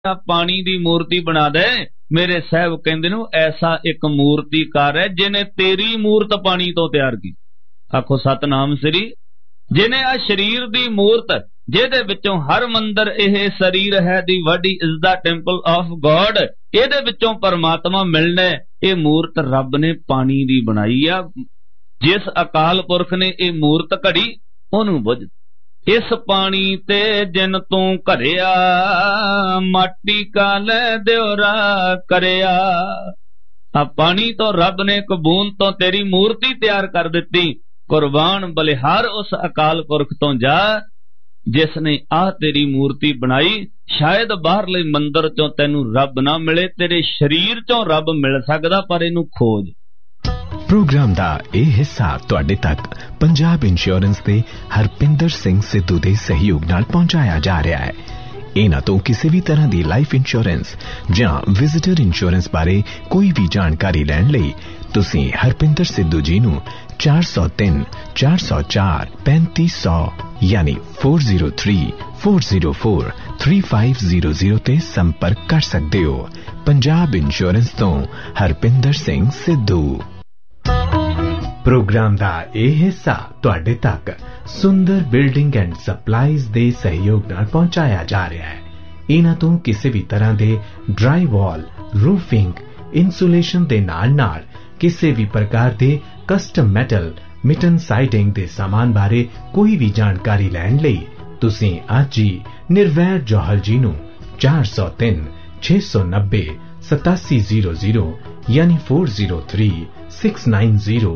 पानी दी मूर्ति बना दे। मेरे साहब कहंदे ने ऐसा एक मूर्तिकार है जिन्हें तेरी मूर्त पानी तो तैयार की। आखो सतनाम श्री। जिन्हें आ शरीर दी मूर्त जिहदे विचों हर मंदिर यह शरीर है the body is the temple of God, इहदे विचों परमात्मा मिलना। ये मूर्त रब ने पानी दी बनाई आ। जिस अकाल पुरख ने यह मूर्त घड़ी ओनू बुझ। इस पानी ते जिन तू घरिया माटी का लै दियोरा करिया। आ पानी तो रब ने एक बूंद तो तेरी मूर्ति तैयार कर दिती। कुर्बान बलिहार उस अकाल पुरख तो जा जिसने आ तेरी मूर्ति बनाई। शायद बाहरले मंदिर चों तैनू रब ना मिले, तेरे शरीर चों रब मिल सकदा, पर इनू खोज। प्रोग्राम दा ये हिस्सा तुहाडे तक पंजाब इंश्योरेंस दे हरपिंदर सिंह सिद्धू दे सहयोग नाल पहुंचाया जा रहा है। इन्हां तो किसी भी तरह दी लाइफ इंश्योरेंस जां विजिटर इंश्योरेंस बारे कोई भी जानकारी लैण लई तुसीं हरपिंदर सिद्धू जी नूं 403 404 3500 यानी 403 404 3500 ते संपर्क कर सकते हो। पंजाब इंश्योरेंस तो हरपिंदर सिंह सिद्धू। प्रोग्राम दा यह हिस्सा तुहाडे तक सुंदर बिल्डिंग एंड सप्लाईज दे सहयोग नाल पहुंचाया जा रहा है। इन्हां तो किसी भी तरह दे ड्राई वॉल, रूफिंग, इंसुलेशन दे नाल किसी भी प्रकार दे कस्टम मेटल, मिटन साइडिंग दे सामान बारे कोई भी जानकारी लैण लई तुसीं अज ही निर्वैर जौहल जी नूं 403 690 8700 यानी 403 690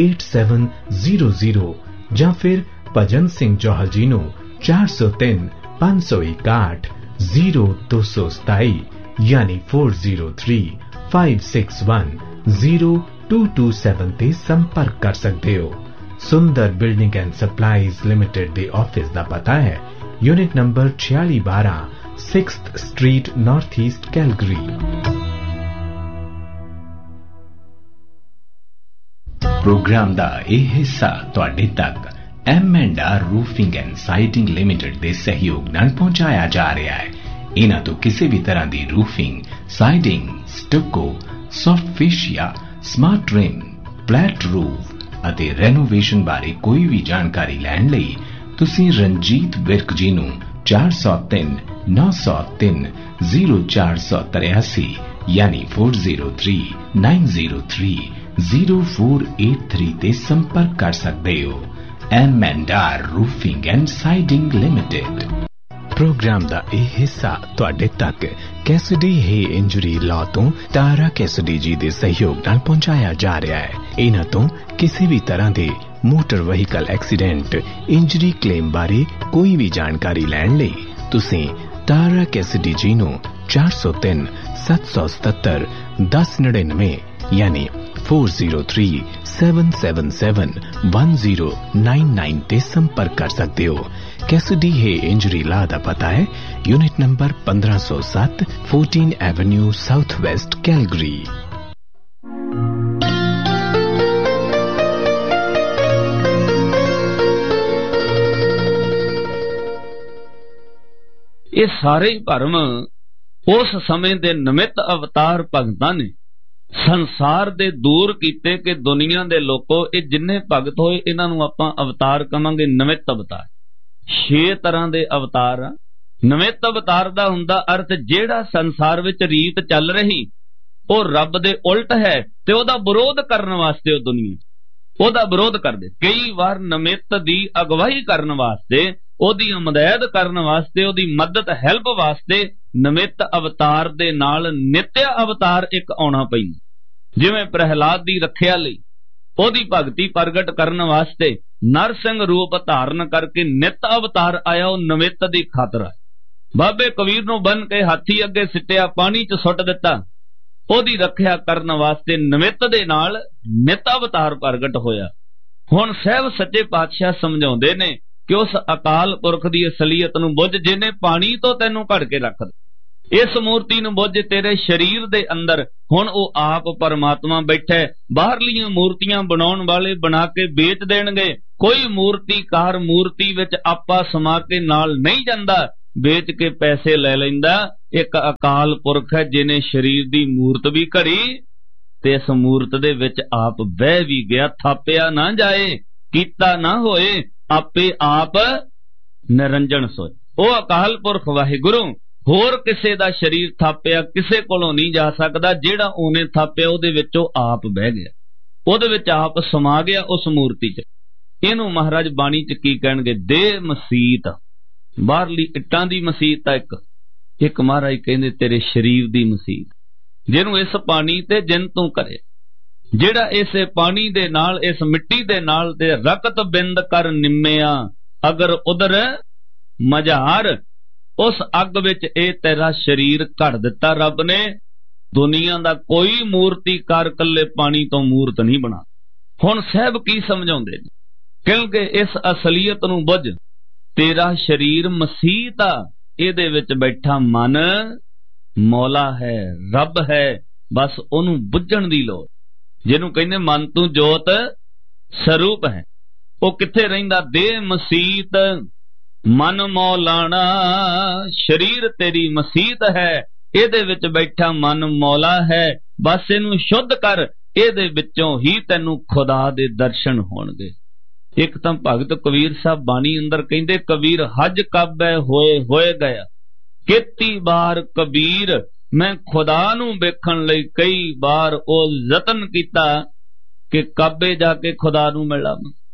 8700 ਜਾਂ फिर भजन सिंह जौहल जी नूं 403 561 0227 यानी 403 561 0227 ते संपर्क कर सकते हो। सुंदर building and supplies limited they office दा पता है unit number 4612 6th street north east Calgary. Programme दा यह हिस्सा तुहाडे तक M&R roofing and siding limited दे सहयोग नाल पहुंचाया जा रहा है। इन्हां तो किसी भी तरह दी roofing, siding, stucco, soft fascia, smart rim, flat roof अते रेनोवेशन बारे कोई भी जानकारी लैण लई तुसीं रंजीत विर्क जी नूं 403 903 0483 यानी 403 903 0483 ते संपर्क कर सकते हो। M&R roofing and siding limited. Programme दा यह हिस्सा तुहाडे तक कैसिडी हे इंजरी लॉ तो तारा कैसिडी जी दे सहयोग नाल पहुंचाया जा रहा है। इन्हां तो किसी भी तरह दे motor vehicle accident, injury claim बारे कोई भी जानकारी लैण लई तुसीं तारा कैसिडी जी नूं 403 777 1099 यानी 403 777 1099 ते संपर्क कर सकते हो। कैसिडी हे इंजरी लॉ दा पता है unit number 1507 14 Avenue south west Calgary. ये सारे भरम उस समय दे निमित्त अवतार भगतां ने संसार दे दूर कीते कि दुनिया दे लोको ये जिन्ने भगत होए इन्हां नूं आपां अवतार कहांगे निमित्त अवतार। 6 तरह दे अवतार आ। निमित्त अवतार दा हुंदा अर्थ जेड़ा संसार विच रीत चल रही ओ रब दे उल्ट है ते ओदा विरोध करन वास्ते ओ दुनिया ओदा विरोध करदे। कई बार निमित्त दी अगवाई करन वास्ते, ओदी मदद करन वास्ते, ओदी मदद हेल्प वास्ते निमित्त अवतार दे नाल नित्य अवतार एक आउणा पैंदा। जिवें प्रहलाद दी रखिया लई ओदी भगती प्रगट करन वास्ते नरसिंह रूप धारण करके नित अवतार आया, ओ निमित्त दी खातर आया। बाबे कबीर नूं बन के हाथी अगे सिटिया, पानी च सुट दिता, ओदी रखिया करन वास्ते निमित्त दे नाल नित अवतार प्रगट होया। हुण सहब सच्चे पातशाह समझाउंदे ने कि उस अकाल पुरख दी असलीयत नूं बुझ जिन्हें पानी तो तैनूं घड़ के रख दे। इस मूर्ति नूं बुझ तेरे शरीर दे अंदर हुण ओ आप परमात्मा बैठा। बाहरलियां मूर्तियां बनाउण वाले बना के बेच देणगे। कोई मूर्तिकार मूर्ति विच आपा समा के नाल नहीं जांदा। ਵੇਚ ਕੇ ਪੈਸੇ ਲੈ ਲੈਂਦਾ। ਇੱਕ ਅਕਾਲ ਪੁਰਖ ਹੈ ਜਿਹਨੇ ਸਰੀਰ ਦੀ ਮੂਰਤ ਵੀ ਘੜੀ ਤੇ ਇਸ ਮੂਰਤ ਦੇ ਵਿੱਚ ਆਪ ਬਹਿ ਵੀ ਗਿਆ। ਥਾਪਿਆ ਨਾ ਜਾਏ, ਕੀਤਾ ਨਾ ਹੋਏ, ਆਪੇ ਆਪ ਨਿਰੰਜਨ ਸੋਏ। ਉਹ ਅਕਾਲ ਪੁਰਖ ਵਾਹਿਗੁਰੂ ਹੋਰ ਕਿਸੇ ਦਾ ਸਰੀਰ ਥਾਪਿਆ ਕਿਸੇ ਕੋਲੋਂ ਨਹੀਂ ਜਾ ਸਕਦਾ। ਜਿਹੜਾ ਉਹਨੇ ਥਾਪਿਆ ਉਹਦੇ ਵਿੱਚ ਉਹ ਆਪ ਬਹਿ ਗਿਆ, ਉਹਦੇ ਵਿੱਚ ਆਪ ਸਮਾ ਗਿਆ ਉਸ ਮੂਰਤੀ 'ਚ। ਇਹਨੂੰ ਮਹਾਰਾਜ ਬਾਣੀ 'ਚ ਕੀ ਕਹਿਣਗੇ? ਦੇਹ ਮਸੀਤ। ਬਾਹਰਲੀ ਇੱਟਾਂ ਦੀ ਮਸੀਤ ਆ ਇੱਕ ਮਹਾਰਾਜ ਕਹਿੰਦੇ ਤੇਰੇ ਸਰੀਰ ਦੀ ਮਸੀਤ, ਜਿਹਨੂੰ ਇਸ ਪਾਣੀ ਤੇ ਜਿਨ ਤੂੰ ਕਰੇ। ਜਿਹੜਾ ਇਸੇ ਪਾਣੀ ਦੇ ਨਾਲ, ਇਸ ਮਿੱਟੀ ਦੇ ਨਾਲ ਤੇ ਰਕਤ ਬਿੰਦ ਕਰ ਨਿੰਮਿਆ ਅਗਰ ਉਧਰ ਮਝਾਰ, ਉਸ ਅੱਗ ਵਿੱਚ ਇਹ ਤੇਰਾ ਸਰੀਰ ਘੜ ਦਿੱਤਾ ਰੱਬ ਨੇ। ਦੁਨੀਆ ਦਾ ਕੋਈ ਮੂਰਤੀਕਾਰ ਕੱਲੇ ਪਾਣੀ ਤੋਂ ਮੂਰਤ ਨਹੀਂ ਬਣਾ। ਹੁਣ ਸਾਹਿਬ ਕੀ ਸਮਝਾਉਂਦੇ ਨੇ? ਕਿਉਂਕਿ ਇਸ ਅਸਲੀਅਤ ਨੂੰ ਬੁੱਝ, ਤੇਰਾ ਸਰੀਰ ਮਸੀਤ ਆ, ਇਹਦੇ ਵਿੱਚ ਬੈਠਾ ਮਨ ਮੌਲਾ ਹੈ, ਰੱਬ ਹੈ। ਬਸ ਉਹਨੂੰ ਬੁੱਝਣ ਦੀ ਲੋੜ। ਜਿਹਨੂੰ ਕਹਿੰਦੇ ਮਨ ਤੂੰ ਜੋਤ ਸਰੂਪ ਹੈ, ਉਹ ਕਿੱਥੇ ਰਹਿੰਦਾ? ਦੇਹ ਮਸੀਤ ਮਨ ਮੌਲਾਣਾ। ਸਰੀਰ ਤੇਰੀ ਮਸੀਤ ਹੈ, ਇਹਦੇ ਵਿੱਚ ਬੈਠਾ ਮਨ ਮੌਲਾ ਹੈ। ਬਸ ਇਹਨੂੰ ਸ਼ੁੱਧ ਕਰ, ਇਹਦੇ ਵਿੱਚੋਂ ਹੀ ਤੈਨੂੰ ਖੁਦਾ ਦੇ ਦਰਸ਼ਨ ਹੋਣਗੇ। ਇੱਕ ਤਾਂ ਭਗਤ ਕਬੀਰ ਸਾਹਿਬ ਬਾਣੀ ਅੰਦਰ ਕਹਿੰਦੇ, ਕਬੀਰ ਹਜ ਕਾਬੇ ਹੋਏ ਹੋਏ ਗਿਆ। ਕਿਤੀ ਵਾਰ ਕਬੀਰ ਮੈਂ ਖੁਦਾ ਨੂੰ ਵੇਖਣ ਲਈ ਕਈ ਵਾਰ ਉਹ ਯਤਨ ਕੀਤਾ ਕਿ ਕਾਬੇ ਜਾ ਕੇ ਖੁਦਾ ਨੂੰ ਮਿਲਾਂ।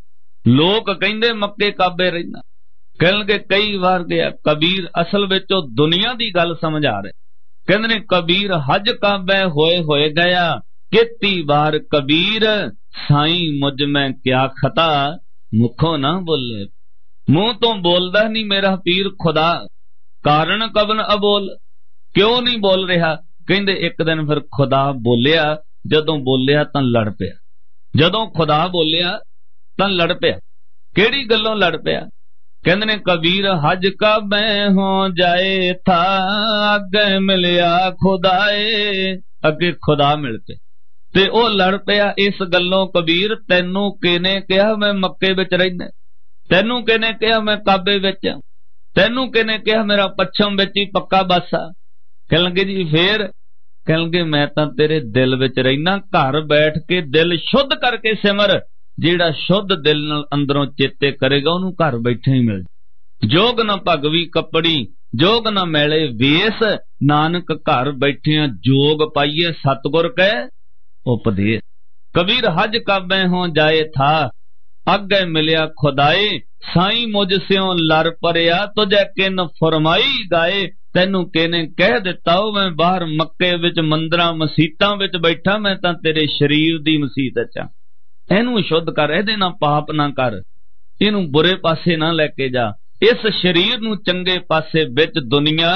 ਲੋਕ ਕਹਿੰਦੇ ਮੱਕੇ ਕਾਬੇ ਰਹਿੰਦਾ, ਕਹਿਣਗੇ ਕਈ ਵਾਰ ਗਿਆ। ਕਬੀਰ ਅਸਲ ਵਿੱਚ ਉਹ ਦੁਨੀਆ ਦੀ ਗੱਲ ਸਮਝਾ ਰਹੇ। ਕਹਿੰਦੇ ਨੇ ਕਬੀਰ ਹਜ ਕਾਬੇ ਹੋਏ ਹੋਏ ਗਿਆ। ਕਿਤੀ ਵਾਰ ਕਬੀਰ ਸਾਈਂ ਮੁਝ ਮੈਂ ਕਿਆ ਖਤਾ, ਮੁਖੋਂ ਨਾ ਬੋਲੇ। ਮੂੰਹ ਤੋਂ ਬੋਲਦਾ ਨਹੀਂ ਮੇਰਾ ਪੀਰ ਖੁਦਾ, ਕਾਰਨ ਕਬਨ ਅਬੋਲ। ਕਿਉਂ ਨਹੀਂ ਬੋਲ ਰਿਹਾ? ਕਹਿੰਦੇ ਇੱਕ ਦਿਨ ਫਿਰ ਖੁਦਾ ਬੋਲਿਆ। ਜਦੋਂ ਬੋਲਿਆ ਤਾਂ ਲੜ ਪਿਆ। ਜਦੋਂ ਖੁਦਾ ਬੋਲਿਆ ਤਾਂ ਲੜ ਪਿਆ। ਕਿਹੜੀ ਗੱਲੋਂ ਲੜ ਪਿਆ? ਕਹਿੰਦੇ ਨੇ ਕਬੀਰ ਹਜ ਕਾਬੇ ਹੋ ਜਾਏ ਥਾ, ਅੱਗੇ ਮਿਲਿਆ ਖੁਦਾਏ। ਅੱਗੇ ਖੁਦਾ ਮਿਲ ਪਏ ਤੇ ਉਹ ਲੜ ਪਿਆ ਇਸ ਗੱਲੋਂ, ਕਬੀਰ ਤੈਨੂੰ ਕਿਹਨੇ ਕਿਹਾ ਮੈਂ ਮੱਕੇ ਵਿੱਚ ਰਹਿੰਦਾ? ਤੈਨੂੰ ਕਿਹਨੇ ਕਿਹਾ ਮੈਂ ਕਾਬੇ ਵਿੱਚ? ਤੈਨੂੰ ਕਿਹਨੇ ਕਿਹਾ ਮੇਰਾ ਪੱਛਮ ਵਿੱਚ ਹੀ ਪੱਕਾ ਬਾਸਾ? ਕਹਿਣਗੇ ਜੀ ਫੇਰ? ਕਹਿਣਗੇ ਮੈਂ ਤਾਂ ਤੇਰੇ ਦਿਲ ਵਿੱਚ ਰਹਿਣਾ। ਘਰ ਬੈਠ ਕੇ ਦਿਲ ਸ਼ੁੱਧ ਕਰਕੇ ਸਿਮਰ। ਜਿਹੜਾ ਸ਼ੁੱਧ ਦਿਲ ਨਾਲ ਅੰਦਰੋਂ ਚੇਤੇ ਕਰੇਗਾ ਉਹਨੂੰ ਘਰ ਬੈਠੇ ਹੀ ਮਿਲ। ਜੋਗ ਨਾ ਭਗਵੀ ਕੱਪੜੀ, ਜੋਗ ਨਾ ਮੈਲੇ ਵੇਸ, ਨਾਨਕ ਘਰ ਬੈਠਿਆਂ ਜੋਗ ਪਾਈਏ ਸਤਿਗੁਰ ਕੈ ਉਪਦੇਸ। ਕਬੀਰ ਹਜ ਕਾਬੇ ਹੋ ਜਾਏ ਥਾ, ਅੱਗੇ ਮਿਲਿਆ ਖੁਦਾਏ। ਸਾਈਂ ਮੁਝ ਸਿਓ ਲਰ ਪਰਿਆ, ਤੁਝੇ ਕਿਨ ਫਰਮਾਈ ਗਾਏ। ਤੈਨੂੰ ਕਿਹਨੇ ਕਹਿ ਦਿੱਤਾ ਉਹ ਮੈਂ ਬਾਹਰ ਮੱਕੇ ਵਿੱਚ ਮੰਦਰਾਂ ਮਸੀਤਾਂ ਵਿੱਚ ਬੈਠਾ? ਮੈਂ ਤਾਂ ਤੇਰੇ ਸਰੀਰ ਦੀ ਮਸੀਤ ਚ। ਇਹਨੂੰ ਸ਼ੁੱਧ ਕਰ, ਇਹਦੇ ਨਾਲ ਪਾਪ ਨਾ ਕਰ, ਇਹਨੂੰ ਬੁਰੇ ਪਾਸੇ ਨਾ ਲੈ ਕੇ ਜਾ। ਇਸ ਸਰੀਰ ਨੂੰ ਚੰਗੇ ਪਾਸੇ ਵਿੱਚ ਦੁਨੀਆ